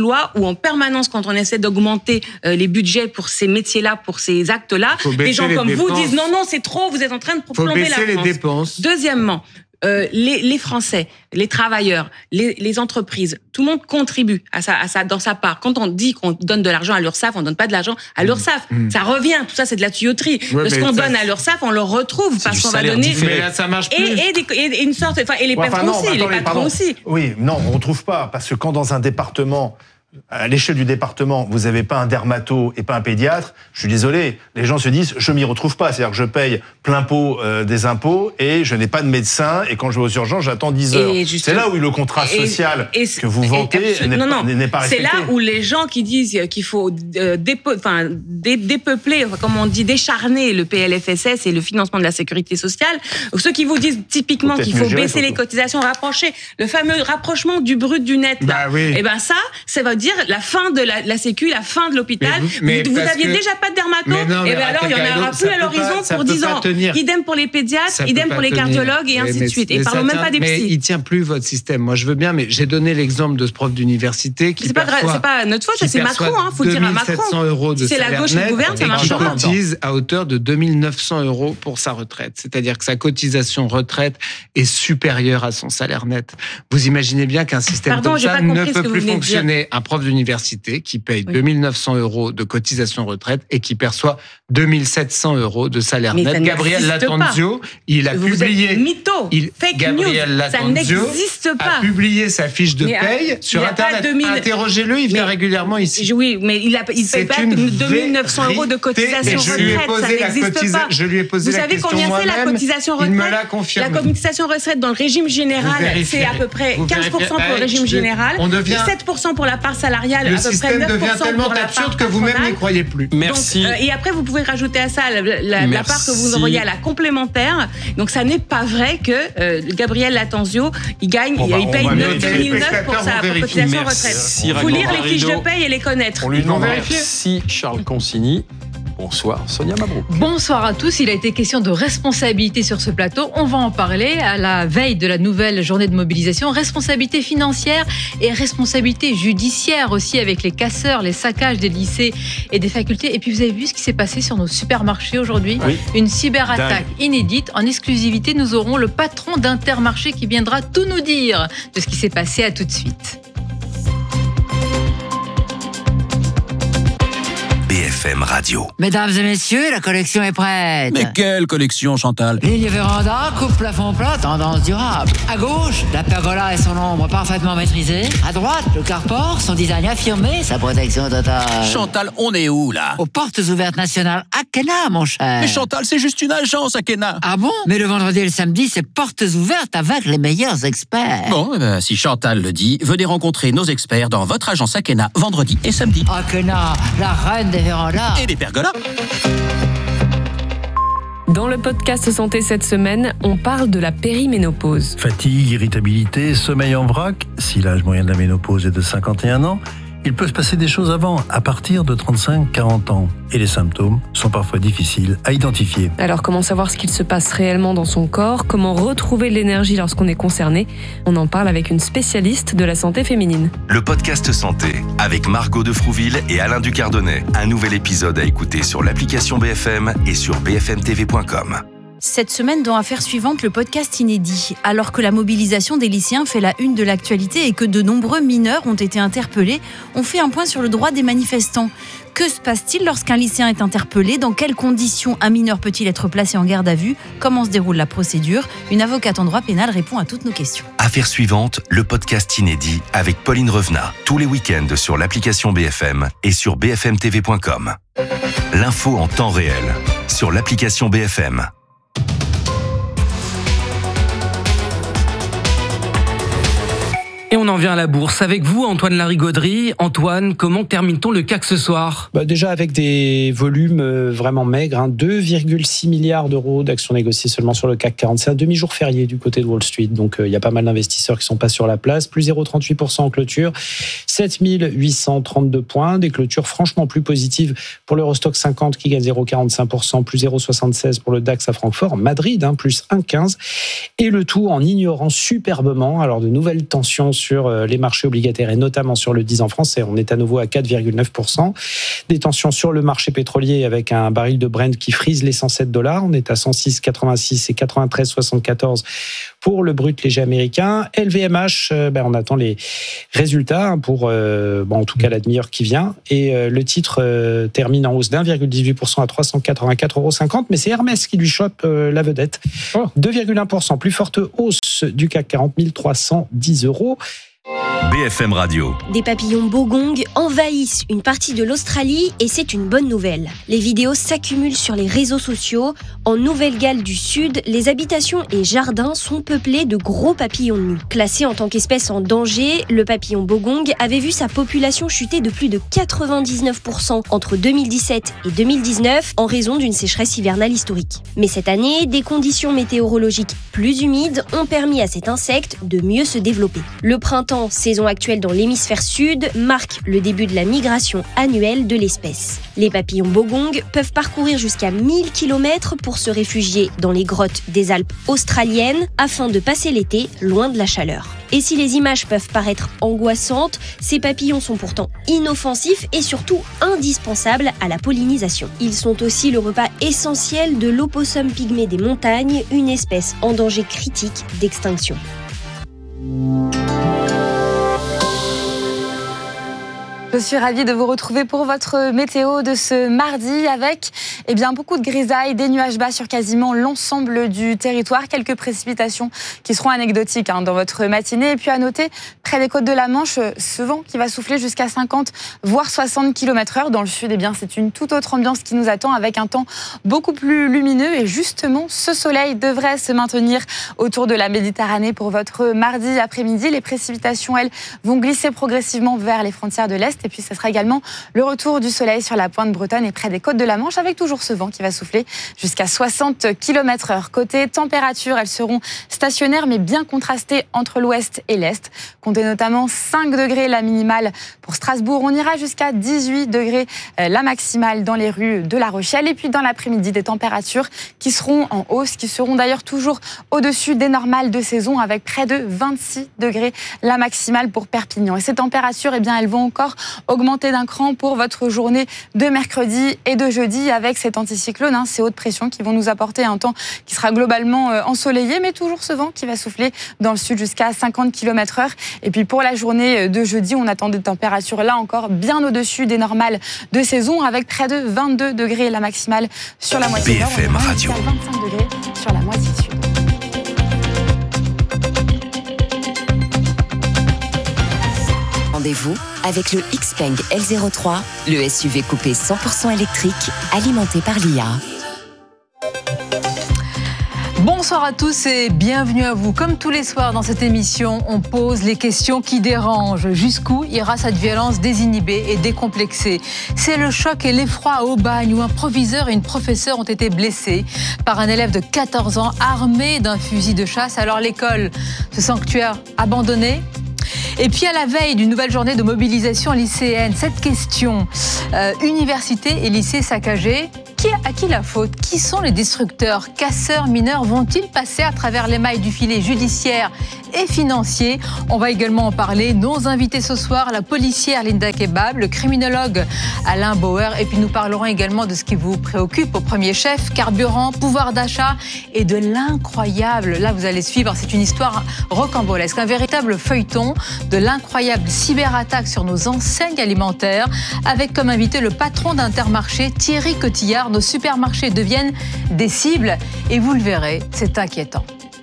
en permanence, quand on essaie d'augmenter euh, les budgets pour ces métiers-là, pour ces actes-là, des gens comme vous disent non, non, c'est trop, vous êtes en train de plomber la France. Faut baisser les dépenses. Deuxièmement, Euh, les, les Français, les travailleurs, les, les entreprises, tout le monde contribue à ça, à ça, dans sa part. Quand on dit qu'on donne de l'argent à l'URSSAF, on donne pas de l'argent à l'URSSAF. Mmh. Ça revient, tout ça, c'est de la tuyauterie. Ouais, ce qu'on ça... donne à l'URSSAF, on le retrouve parce qu'on va donner. Mais là, ça marche plus. Et, et, des, et une sorte, enfin, et les ouais, patrons aussi, non, les patrons aussi. Oui, non, on trouve pas, parce que quand dans un département, à l'échelle du département, vous n'avez pas un dermato et pas un pédiatre, je suis désolé, les gens se disent je m'y retrouve pas, c'est-à-dire que je paye plein pot euh, des impôts et je n'ai pas de médecin et quand je vais aux urgences, j'attends dix heures. C'est là où le contrat social et, et, que vous vantez n'est, non, non, n'est pas respecté. C'est là où les gens qui disent qu'il faut euh, dépe, enfin, dé, dépeupler, enfin, comme on dit, décharner le P L F S S et le financement de la sécurité sociale, ceux qui vous disent typiquement qu'il faut baisser surtout les cotisations, rapprocher, le fameux rapprochement du brut du net, bah, là, oui. Et ben ça, ça va dire la fin de la, la sécu, la fin de l'hôpital. Mais vous, mais vous, vous aviez que... déjà pas de dermato, non, et bien alors il y en aura plus à l'horizon pour dix ans. Idem pour les pédiatres, ça idem pour les cardiologues et ainsi de suite. Et parlons même pas des psys. Mais il tient plus votre système. Moi je veux bien, mais j'ai donné l'exemple de ce prof d'université qui c'est pas perçoit, c'est pas notre faute, ça c'est Macron, hein, faut dire à Macron. deux mille sept cents euros de c'est la gauche qui gouverne, ça marche pas. Il cotise à hauteur de deux mille neuf cents euros pour sa retraite. C'est-à-dire que sa cotisation retraite est supérieure à son salaire net. Vous imaginez bien qu'un système Pardon, comme ça ne peut plus fonctionner. Un prof d'université qui paye oui. deux mille neuf cents euros de cotisation retraite et qui perçoit deux mille sept cents euros de salaire mais net. Gabriel Latanzio, il a vous publié. Êtes mytho, il, fake Gabriel news, Latanzio ça n'existe pas. A publié sa fiche de mais paye a, sur Internet. deux mille... Interrogez-le, il vient mais, régulièrement ici. Oui, mais il ne paye pas deux mille neuf cents euros de cotisation retraite. Ça n'existe cotisa... pas. Je lui ai posé vous la savez question combien c'est la cotisation retraite? Il me l'a confirmé. La cotisation retraite dans le régime général, c'est à peu près quinze pour cent pour le régime général, sept pour cent pour la part salariale, à peu près neuf pour cent tellement absurde que vous-même n'y croyez plus. Merci. Donc, euh, et après, vous pouvez rajouter à ça la, la, la part que vous envoyez à la complémentaire. Donc, ça n'est pas vrai que euh, Gabriel Latanzio, il gagne, il, bah, il paye deux mille neuf pour sa cotisation retraite. Il faut lire les fiches de paye et les connaître. On lui demande vérifier. Merci Charles Consigny. Bonsoir Sonia Mabrouk. Bonsoir à tous. Il a été question de responsabilité sur ce plateau. On va en parler à la veille de la nouvelle journée de mobilisation. Responsabilité financière et responsabilité judiciaire aussi avec les casseurs, les saccages des lycées et des facultés. Et puis vous avez vu ce qui s'est passé sur nos supermarchés aujourd'hui. Oui. Une cyberattaque inédite. En exclusivité, nous aurons le patron d'Intermarché qui viendra tout nous dire de ce qui s'est passé. À tout de suite. B F M Radio. Mesdames et messieurs, la collection est prête. Mais quelle collection, Chantal? Ligne véranda, coupe plafond plat, tendance durable. À gauche, la pergola et son ombre parfaitement maîtrisée. À droite, le carport, son design affirmé, sa protection totale. Chantal, on est où, là? Aux portes ouvertes nationales Akena, mon cher. Mais Chantal, c'est juste une agence, Akena. Ah bon? Mais le vendredi et le samedi, c'est portes ouvertes avec les meilleurs experts. Bon, eh ben, si Chantal le dit, venez rencontrer nos experts dans votre agence Akena, vendredi et samedi. Akena, la reine des vérandas. Et des pergolas. Dans le podcast Santé cette semaine, on parle de la périménopause. Fatigue, irritabilité, sommeil en vrac. Si l'âge moyen de la ménopause est de cinquante et un ans, il peut se passer des choses avant, à partir de trente-cinq à quarante ans. Et les symptômes sont parfois difficiles à identifier. Alors comment savoir ce qu'il se passe réellement dans son corps? Comment retrouver l'énergie lorsqu'on est concerné? On en parle avec une spécialiste de la santé féminine. Le podcast Santé, avec Margot de Frouville et Alain Ducardonnet. Un nouvel épisode à écouter sur l'application B F M et sur b f m t v point com. Cette semaine, dans Affaires suivantes, le podcast inédit. Alors que la mobilisation des lycéens fait la une de l'actualité et que de nombreux mineurs ont été interpellés, on fait un point sur le droit des manifestants. Que se passe-t-il lorsqu'un lycéen est interpellé? Dans quelles conditions un mineur peut-il être placé en garde à vue? Comment se déroule la procédure? Une avocate en droit pénal répond à toutes nos questions. Affaires suivantes, le podcast inédit avec Pauline Revenat. Tous les week-ends sur l'application B F M et sur b f m t v point com. L'info en temps réel sur l'application B F M. Et on en vient à la bourse. Avec vous, Antoine Larigauderie. Antoine, comment termine-t-on le C A C ce soir? Bah déjà avec des volumes vraiment maigres, hein, deux virgule six milliards d'euros d'actions négociées seulement sur le C A C quarante. C'est un demi-jour férié du côté de Wall Street, donc il euh, y a pas mal d'investisseurs qui sont pas sur la place. Plus zéro virgule trente-huit pour cent en clôture, sept mille huit cent trente-deux points. Des clôtures franchement plus positives pour l'Eurostock cinquante qui gagne zéro virgule quarante-cinq pour cent, plus zéro virgule soixante-seize pour le DAX à Francfort. Madrid, hein, plus un virgule quinze. Et le tout en ignorant superbement alors de nouvelles tensions sur les marchés obligataires et notamment sur le dix ans français. On est à nouveau à quatre virgule neuf pour cent. Des tensions sur le marché pétrolier avec un baril de Brent qui frise les cent sept dollars. On est à cent six virgule quatre-vingt-six et quatre-vingt-treize virgule soixante-quatorze pour le brut léger américain. L V M H, euh, ben on attend les résultats pour, euh, bon, en tout cas, la demi-heure qui vient. Et euh, le titre euh, termine en hausse d'un virgule dix-huit pour cent à trois cent quatre-vingt-quatre euros cinquante. Mais c'est Hermès qui lui chope euh, la vedette. Oh. deux virgule un pour cent, plus forte hausse du C A C quarante, mille trois cent dix euros. B F M Radio. Des papillons bogong envahissent une partie de l'Australie et c'est une bonne nouvelle. Les vidéos s'accumulent sur les réseaux sociaux. En Nouvelle-Galles du Sud, les habitations et jardins sont peuplés de gros papillons nus. Classé en tant qu'espèce en danger, le papillon bogong avait vu sa population chuter de plus de quatre-vingt-dix-neuf pour cent entre deux mille dix-sept et deux mille dix-neuf en raison d'une sécheresse hivernale historique. Mais cette année, des conditions météorologiques plus humides ont permis à cet insecte de mieux se développer. Le printemps, saison actuelle dans l'hémisphère sud, marque le début de la migration annuelle de l'espèce. Les papillons bogong peuvent parcourir jusqu'à mille kilomètres pour se réfugier dans les grottes des Alpes australiennes afin de passer l'été loin de la chaleur. Et si les images peuvent paraître angoissantes, ces papillons sont pourtant inoffensifs et surtout indispensables à la pollinisation. Ils sont aussi le repas essentiel de l'opossum pygmée des montagnes, une espèce en danger critique d'extinction. Je suis ravie de vous retrouver pour votre météo de ce mardi avec eh bien, beaucoup de grisailles, des nuages bas sur quasiment l'ensemble du territoire. Quelques précipitations qui seront anecdotiques hein, dans votre matinée. Et puis à noter, près des côtes de la Manche, ce vent qui va souffler jusqu'à cinquante voire soixante kilomètres heure. Dans le sud, eh bien, c'est une toute autre ambiance qui nous attend avec un temps beaucoup plus lumineux. Et justement, ce soleil devrait se maintenir autour de la Méditerranée pour votre mardi après-midi. Les précipitations, elles, vont glisser progressivement vers les frontières de l'Est. Et puis, ce sera également le retour du soleil sur la pointe bretonne et près des côtes de la Manche, avec toujours ce vent qui va souffler jusqu'à soixante kilomètres heure. Côté température, elles seront stationnaires, mais bien contrastées entre l'ouest et l'est. Comptez notamment cinq degrés la minimale pour Strasbourg. On ira jusqu'à dix-huit degrés la maximale dans les rues de La Rochelle. Et puis, dans l'après-midi, des températures qui seront en hausse, qui seront d'ailleurs toujours au-dessus des normales de saison, avec près de vingt-six degrés la maximale pour Perpignan. Et ces températures, eh bien, elles vont encore augmenter d'un cran pour votre journée de mercredi et de jeudi avec cet anticyclone, hein, ces hautes pressions qui vont nous apporter un temps qui sera globalement euh, ensoleillé, mais toujours ce vent qui va souffler dans le sud jusqu'à cinquante kilomètres heure. Et puis pour la journée de jeudi, on attend des températures là encore bien au-dessus des normales de saison, avec près de vingt-deux degrés la maximale sur la moitié nord, B F M Radio. vingt-cinq degrés sur la moitié sud. Rendez-vous avec le Xpeng L zéro trois, le S U V coupé cent pour cent électrique, alimenté par l'I A. Bonsoir à tous et bienvenue à vous. Comme tous les soirs dans cette émission, on pose les questions qui dérangent. Jusqu'où ira cette violence désinhibée et décomplexée? C'est le choc et l'effroi à Aubagne où un proviseur et une professeure ont été blessés par un élève de quatorze ans armé d'un fusil de chasse. Alors l'école, ce sanctuaire abandonné? Et puis à la veille d'une nouvelle journée de mobilisation lycéenne, cette question, euh, université et lycée saccagés, qui, à qui la faute? Qui sont les destructeurs? Casseurs, mineurs vont-ils passer à travers les mailles du filet judiciaire et financier? On va également en parler. Nos invités ce soir, la policière Linda Kebab, le criminologue Alain Bauer, et puis nous parlerons également de ce qui vous préoccupe au premier chef, carburant, pouvoir d'achat et de l'incroyable. Là, vous allez suivre, c'est une histoire rocambolesque, un véritable feuilleton de l'incroyable cyberattaque sur nos enseignes alimentaires, avec comme invité le patron d'Intermarché, Thierry Cotillard. Nos supermarchés deviennent des cibles et vous le verrez, c'est inquiétant.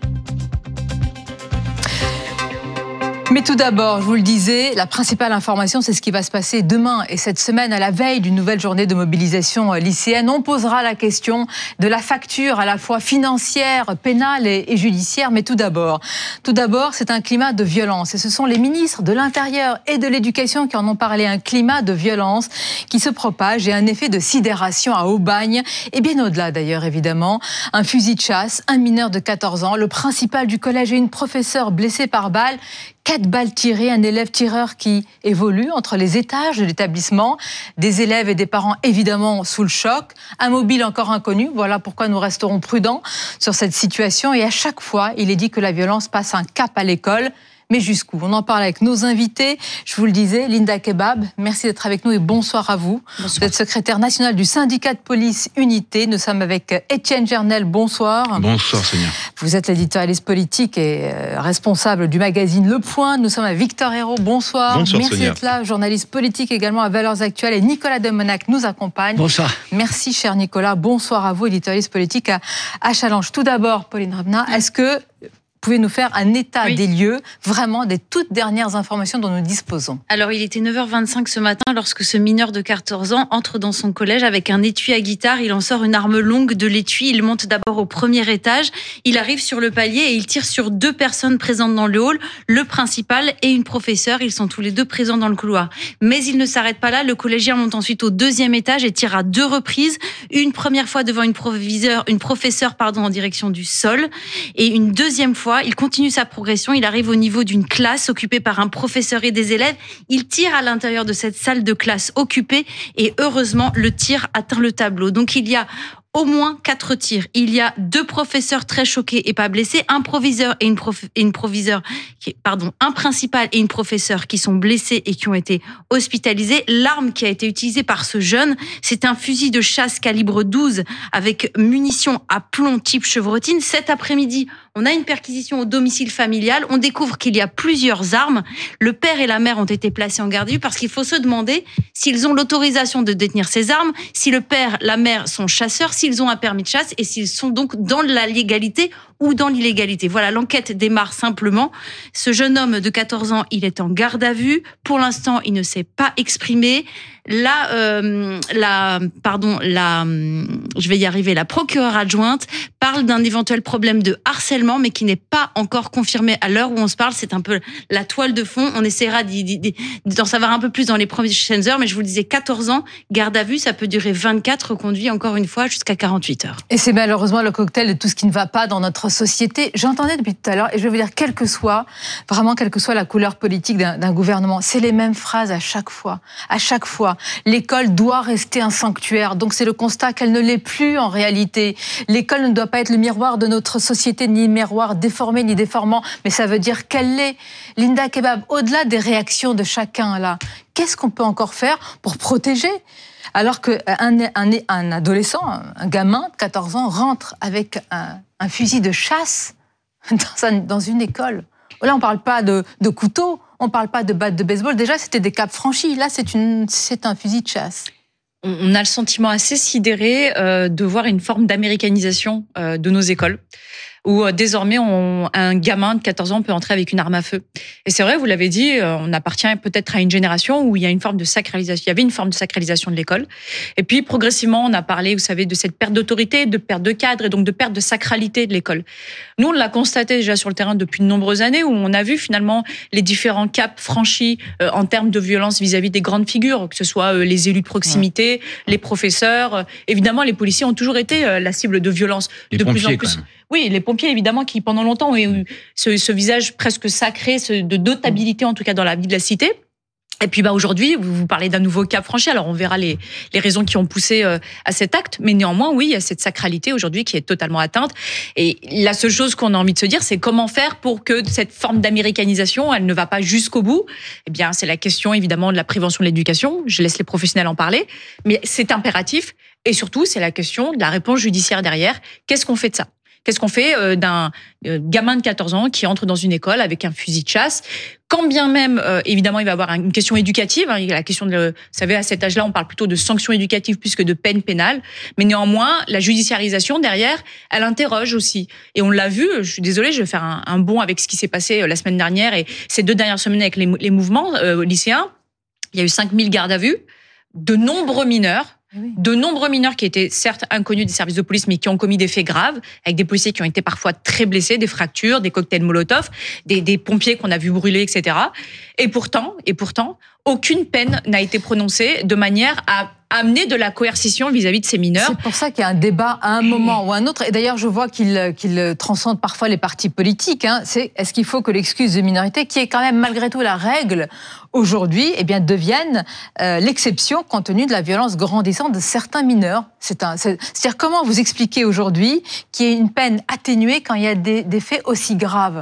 Mais tout d'abord, je vous le disais, la principale information, c'est ce qui va se passer demain et cette semaine à la veille d'une nouvelle journée de mobilisation lycéenne. On posera la question de la facture à la fois financière, pénale et, et judiciaire. Mais tout d'abord, tout d'abord, c'est un climat de violence. Et ce sont les ministres de l'Intérieur et de l'Éducation qui en ont parlé. Un climat de violence qui se propage et un effet de sidération à Aubagne. Et bien au-delà d'ailleurs, évidemment. Un fusil de chasse, un mineur de quatorze ans, le principal du collège et une professeure blessée par balle. Quatre balles tirées, un élève tireur qui évolue entre les étages de l'établissement, des élèves et des parents évidemment sous le choc, un mobile encore inconnu, voilà pourquoi nous resterons prudents sur cette situation et à chaque fois il est dit que la violence passe un cap à l'école, Mais jusqu'où? On en parle avec nos invités. Je vous le disais, Linda Kebab, merci d'être avec nous et bonsoir à vous. Bonsoir. Vous êtes secrétaire national du syndicat de police Unité. Nous sommes avec Étienne Gernel, bonsoir. Bonsoir Sonia. Vous êtes l'éditorialiste politique et responsable du magazine Le Point. Nous sommes avec Victor Hérault, bonsoir. Bonsoir merci Sonia. d'être là, journaliste politique également à Valeurs Actuelles. Et Nicolas Demonac nous accompagne. Bonsoir. Merci cher Nicolas, bonsoir à vous, éditorialiste politique à, à Challenge. Tout d'abord, Pauline Revenat, est-ce que vous pouvez nous faire un état oui. des lieux, vraiment des toutes dernières informations dont nous disposons? Alors, il était neuf heures vingt-cinq ce matin lorsque ce mineur de quatorze ans entre dans son collège avec un étui à guitare. Il en sort une arme longue de l'étui. Il monte d'abord au premier étage. Il arrive sur le palier et il tire sur deux personnes présentes dans le hall, le principal et une professeure. Ils sont tous les deux présents dans le couloir. Mais il ne s'arrête pas là. Le collégien monte ensuite au deuxième étage et tire à deux reprises. Une première fois devant une, proviseur, une professeure pardon, en direction du sol. Et une deuxième fois, il continue sa progression, il arrive au niveau d'une classe occupée par un professeur et des élèves. Il tire à l'intérieur de cette salle de classe occupée et heureusement, le tir atteint le tableau. Donc il y a au moins quatre tirs. Il y a deux professeurs très choqués et pas blessés, un proviseur et une, prof... et une proviseure, qui... pardon, un principal et une professeure qui sont blessés et qui ont été hospitalisés. L'arme qui a été utilisée par ce jeune, c'est un fusil de chasse calibre douze avec munitions à plomb type chevrotine. Cet après-midi, on a une perquisition au domicile familial. On découvre qu'il y a plusieurs armes. Le père et la mère ont été placés en garde à vue parce qu'il faut se demander s'ils ont l'autorisation de détenir ces armes, si le père, la mère sont chasseurs, s'ils ont un permis de chasse et s'ils sont donc dans la légalité ou dans l'illégalité. Voilà, l'enquête démarre simplement. Ce jeune homme de quatorze ans, il est en garde à vue. Pour l'instant, il ne s'est pas exprimé. Là, euh, la, pardon, la, je vais y arriver, la procureure adjointe parle d'un éventuel problème de harcèlement, mais qui n'est pas encore confirmé à l'heure où on se parle. C'est un peu la toile de fond. On essaiera d'en savoir un peu plus dans les prochaines heures, mais je vous le disais, quatorze ans, garde à vue, ça peut durer vingt-quatre, reconduit encore une fois jusqu'à quarante-huit heures. Et c'est malheureusement le cocktail de tout ce qui ne va pas dans notre société. J'entendais depuis tout à l'heure, et je vais vous dire, quelle que soit, vraiment, quelle que soit la couleur politique d'un, d'un gouvernement, c'est les mêmes phrases à chaque fois. À chaque fois. L'école doit rester un sanctuaire. Donc c'est le constat qu'elle ne l'est plus en réalité. L'école ne doit pas être le miroir de notre société, ni miroir déformé, ni déformant, mais ça veut dire qu'elle l'est. Linda Kebab, au-delà des réactions de chacun là, qu'est-ce qu'on peut encore faire pour protéger ? Alors qu'un un, un adolescent, un gamin de quatorze ans, rentre avec un, un fusil de chasse dans, un, dans une école. Là, on ne parle pas de, de couteau, on ne parle pas de batte de baseball. Déjà, c'était des caps franchis. Là, c'est, une, c'est un fusil de chasse. On a le sentiment assez sidéré euh, de voir une forme d'américanisation euh, de nos écoles, où euh, désormais on, un gamin de quatorze ans peut entrer avec une arme à feu. Et c'est vrai, vous l'avez dit, euh, on appartient peut-être à une génération où il y a une forme de sacralisation. Il y avait une forme de sacralisation de l'école. Et puis progressivement, on a parlé, vous savez, de cette perte d'autorité, de perte de cadre et donc de perte de sacralité de l'école. Nous, on l'a constaté déjà sur le terrain depuis de nombreuses années, où on a vu finalement les différents caps franchis euh, en termes de violence vis-à-vis des grandes figures, que ce soit euh, les élus de proximité, ouais. les professeurs. Euh, évidemment, les policiers ont toujours été euh, la cible de violence. Les de pompiers, plus en plus. Oui, les pompiers, évidemment, qui pendant longtemps ont eu ce, ce visage presque sacré, ce, de notabilité en tout cas dans la vie de la cité. Et puis bah aujourd'hui, vous, vous parlez d'un nouveau cap franchi. Alors on verra les, les raisons qui ont poussé euh, à cet acte, mais néanmoins, oui, il y a cette sacralité aujourd'hui qui est totalement atteinte. Et la seule chose qu'on a envie de se dire, c'est comment faire pour que cette forme d'américanisation, elle ne va pas jusqu'au bout. Eh bien, c'est la question évidemment de la prévention de l'éducation. Je laisse les professionnels en parler, mais c'est impératif. Et surtout, c'est la question de la réponse judiciaire derrière. Qu'est-ce qu'on fait de ça ? Qu'est-ce qu'on fait d'un gamin de quatorze ans qui entre dans une école avec un fusil de chasse ? Quand bien même, euh, évidemment, il va y avoir une question éducative. Hein, la question de, vous savez, à cet âge-là, on parle plutôt de sanctions éducatives plus que de peine pénale. Mais néanmoins, la judiciarisation derrière, elle interroge aussi. Et on l'a vu. Je suis désolée, je vais faire un, un bond avec ce qui s'est passé la semaine dernière et ces deux dernières semaines avec les, les mouvements euh, lycéens. Il y a eu cinq mille gardes à vue, de nombreux mineurs. De nombreux mineurs qui étaient certes inconnus des services de police, mais qui ont commis des faits graves, avec des policiers qui ont été parfois très blessés, des fractures, des cocktails Molotov, des, des pompiers qu'on a vus brûler, et cetera. Et pourtant, et pourtant, aucune peine n'a été prononcée de manière à amener de la coercition vis-à-vis de ces mineurs. C'est pour ça qu'il y a un débat à un moment ou à un autre. Et d'ailleurs, je vois qu'il, qu'il transcende parfois les partis politiques. Hein. C'est, est-ce qu'il faut que l'excuse de minorité, qui est quand même malgré tout la règle aujourd'hui, eh bien, devienne euh, l'exception compte tenu de la violence grandissante de certains mineurs. C'est un, c'est, c'est-à-dire comment vous expliquez aujourd'hui qu'il y ait une peine atténuée quand il y a des, des faits aussi graves ?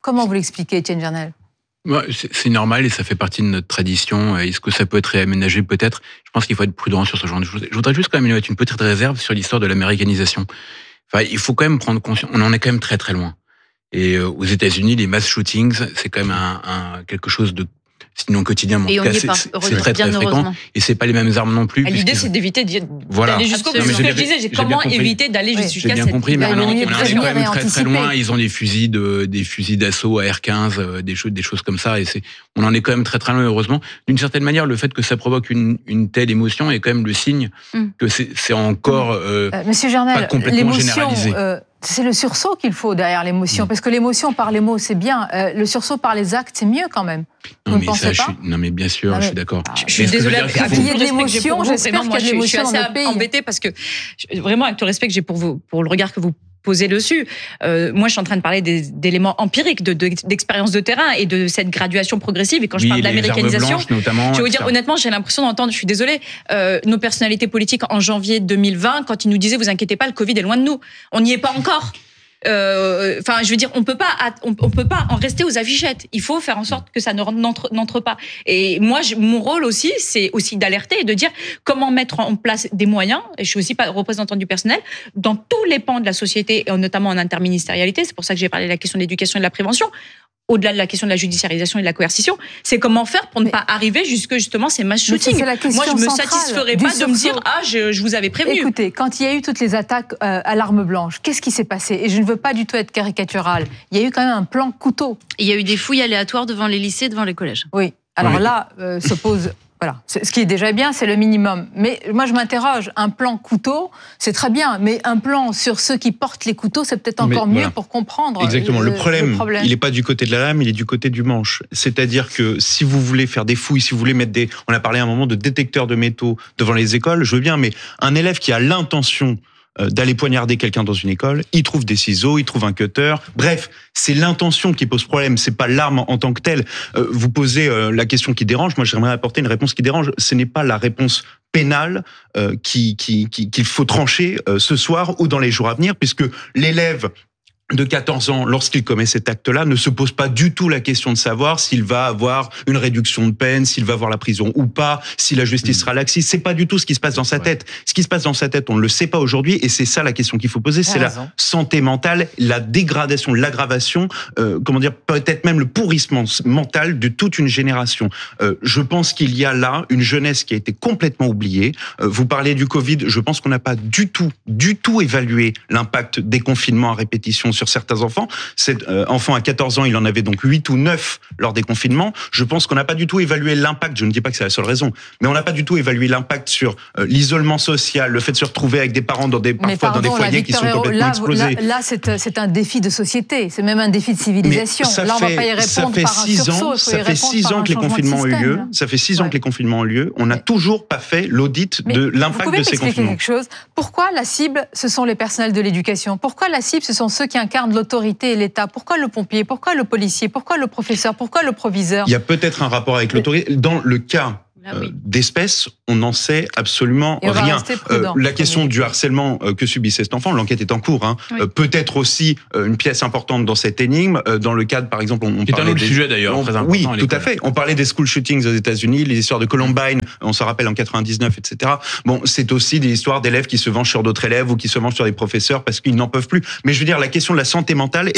Comment vous l'expliquez, Étienne Gernel ? Ouais, c'est, c'est normal et ça fait partie de notre tradition. Est-ce que ça peut être réaménagé? Peut-être. Je pense qu'il faut être prudent sur ce genre de choses. Je voudrais juste quand même mettre une petite réserve sur l'histoire de l'américanisation. Enfin, il faut quand même prendre conscience. On en est quand même très très loin. Et euh, aux États-Unis, les mass shootings, c'est quand même un, un quelque chose de sinon quotidien, mais en tout cas, c'est, c'est, c'est très très fréquent. Et c'est pas les mêmes armes non plus. Et l'idée, c'est d'éviter d'y, voilà. d'aller jusqu'au bout. C'est ce que je disais. J'ai comment éviter d'aller oui. jusqu'à cette... J'ai bien compris, mais on, on en est quand même très très loin. Ils ont des fusils de, des fusils d'assaut à R quinze, des choses, des choses comme ça. Et c'est, on en est quand même très très loin, heureusement. D'une certaine manière, le fait que ça provoque une, une telle émotion est quand même le signe mm. que c'est, c'est encore euh, euh, Monsieur Gernel, pas complètement l'émotion, généralisé. Euh, c'est le sursaut qu'il faut derrière l'émotion, mmh. parce que l'émotion par les mots c'est bien, euh, le sursaut par les actes c'est mieux quand même. Non, Vous mais ne pensez ça, pas je suis, Non mais bien sûr, non, mais, je suis d'accord. Je, je suis désolée, avec qu'il y ait de l'émotion, j'espère qu'il y a de l'émotion dans notre pays. Je suis assez embêtée parce que, vraiment avec tout le respect que j'ai pour vous, pour le regard que vous posez dessus, euh, moi je suis en train de parler des, d'éléments empiriques, de, de, d'expérience de terrain et de cette graduation progressive. Et quand oui, je parle d'américanisation, notamment, je vais vous dire honnêtement, j'ai l'impression d'entendre, je suis désolée, euh, nos personnalités politiques en janvier deux mille vingt, quand ils nous disaient vous inquiétez pas, le Covid est loin de nous, on n'y est pas encore. Enfin, euh, je veux dire, on peut pas, on, on peut pas en rester aux affichettes. Il faut faire en sorte que ça n'entre, n'entre pas. Et moi, je, mon rôle aussi, c'est aussi d'alerter et de dire comment mettre en place des moyens. Et je suis aussi pas représentante du personnel dans tous les pans de la société, et notamment en interministérialité. C'est pour ça que j'ai parlé de la question de l'éducation et de la prévention. Au-delà de la question de la judiciarisation et de la coercition, c'est comment faire pour ne mais, pas arriver jusque justement ces mass shootings. Moi, je me satisferais pas de me dire ah, je, je vous avais prévenu. Écoutez, quand il y a eu toutes les attaques euh, à l'arme blanche, qu'est-ce qui s'est passé? Et je ne veux pas du tout être caricatural. Il y a eu quand même un plan couteau. Il y a eu des fouilles aléatoires devant les lycées, devant les collèges. Oui. Alors oui. là, euh, se pose. Voilà, ce qui est déjà bien, c'est le minimum. Mais moi, je m'interroge, un plan couteau, c'est très bien, mais un plan sur ceux qui portent les couteaux, c'est peut-être encore mais, mieux voilà. pour comprendre. Exactement. Le, le, problème, le problème, il n'est pas du côté de la lame, il est du côté du manche. C'est-à-dire que si vous voulez faire des fouilles, si vous voulez mettre des... On a parlé à un moment de détecteurs de métaux devant les écoles, je veux bien, mais un élève qui a l'intention d'aller poignarder quelqu'un dans une école, il trouve des ciseaux, il trouve un cutter. Bref, c'est l'intention qui pose problème, c'est pas l'arme en tant que telle. Euh, vous posez euh, la question qui dérange, moi j'aimerais apporter une réponse qui dérange. Ce n'est pas la réponse pénale euh, qui, qui, qui, qu'il faut trancher euh, ce soir ou dans les jours à venir, puisque l'élève de quatorze ans, lorsqu'il commet cet acte-là, ne se pose pas du tout la question de savoir s'il va avoir une réduction de peine, s'il va avoir la prison ou pas, si la justice mmh. sera laxiste. C'est pas du tout ce qui se passe dans sa ouais. tête. Ce qui se passe dans sa tête, on ne le sait pas aujourd'hui, et c'est ça la question qu'il faut poser. C'est raison. La santé mentale, la dégradation, l'aggravation, euh, comment dire, peut-être même le pourrissement mental de toute une génération. Euh, je pense qu'il y a là une jeunesse qui a été complètement oubliée. Euh, vous parlez du Covid, je pense qu'on n'a pas du tout, du tout évalué l'impact des confinements à répétition sur certains enfants. Cet euh, enfant à quatorze ans, il en avait donc huit ou neuf lors des confinements. Je pense qu'on n'a pas du tout évalué l'impact, je ne dis pas que c'est la seule raison, mais on n'a pas du tout évalué l'impact sur euh, l'isolement social, le fait de se retrouver avec des parents dans des, parfois pardon, dans des foyers qui sont Hérault, complètement là, explosés. Là, là c'est, c'est un défi de société, c'est même un défi de civilisation. Là, on ne va pas y répondre par un sursaut. Ça fait six ans que les confinements ont eu lieu. Ça fait six ans que les confinements ont eu lieu. On n'a toujours pas fait l'audit de l'impact de ces confinements. Quelque chose. Pourquoi la cible, ce sont les personnels de l'éducation? Pourquoi la cible, ce sont ceux qui incarnent l'autorité et l'État? Pourquoi le pompier? Pourquoi le policier? Pourquoi le professeur? Pourquoi le proviseur? Il y a peut-être un rapport avec l'autorité. Dans le cas ah oui. euh, d'espèces, on n'en sait absolument rien. Euh, la question du harcèlement euh, que subissait cet enfant, l'enquête est en cours. Hein. Oui. Euh, peut-être aussi euh, une pièce importante dans cette énigme. Euh, dans le cadre, par exemple, on, on c'est parlait un autre des... sujet d'ailleurs. On... Très important oui, tout à fait. On parlait des school shootings aux États-Unis, les histoires de Columbine. On s'en rappelle en quatre-vingt-dix-neuf, et cetera. Bon, c'est aussi des histoires d'élèves qui se vengent sur d'autres élèves ou qui se vengent sur des professeurs parce qu'ils n'en peuvent plus. Mais je veux dire, la question de la santé mentale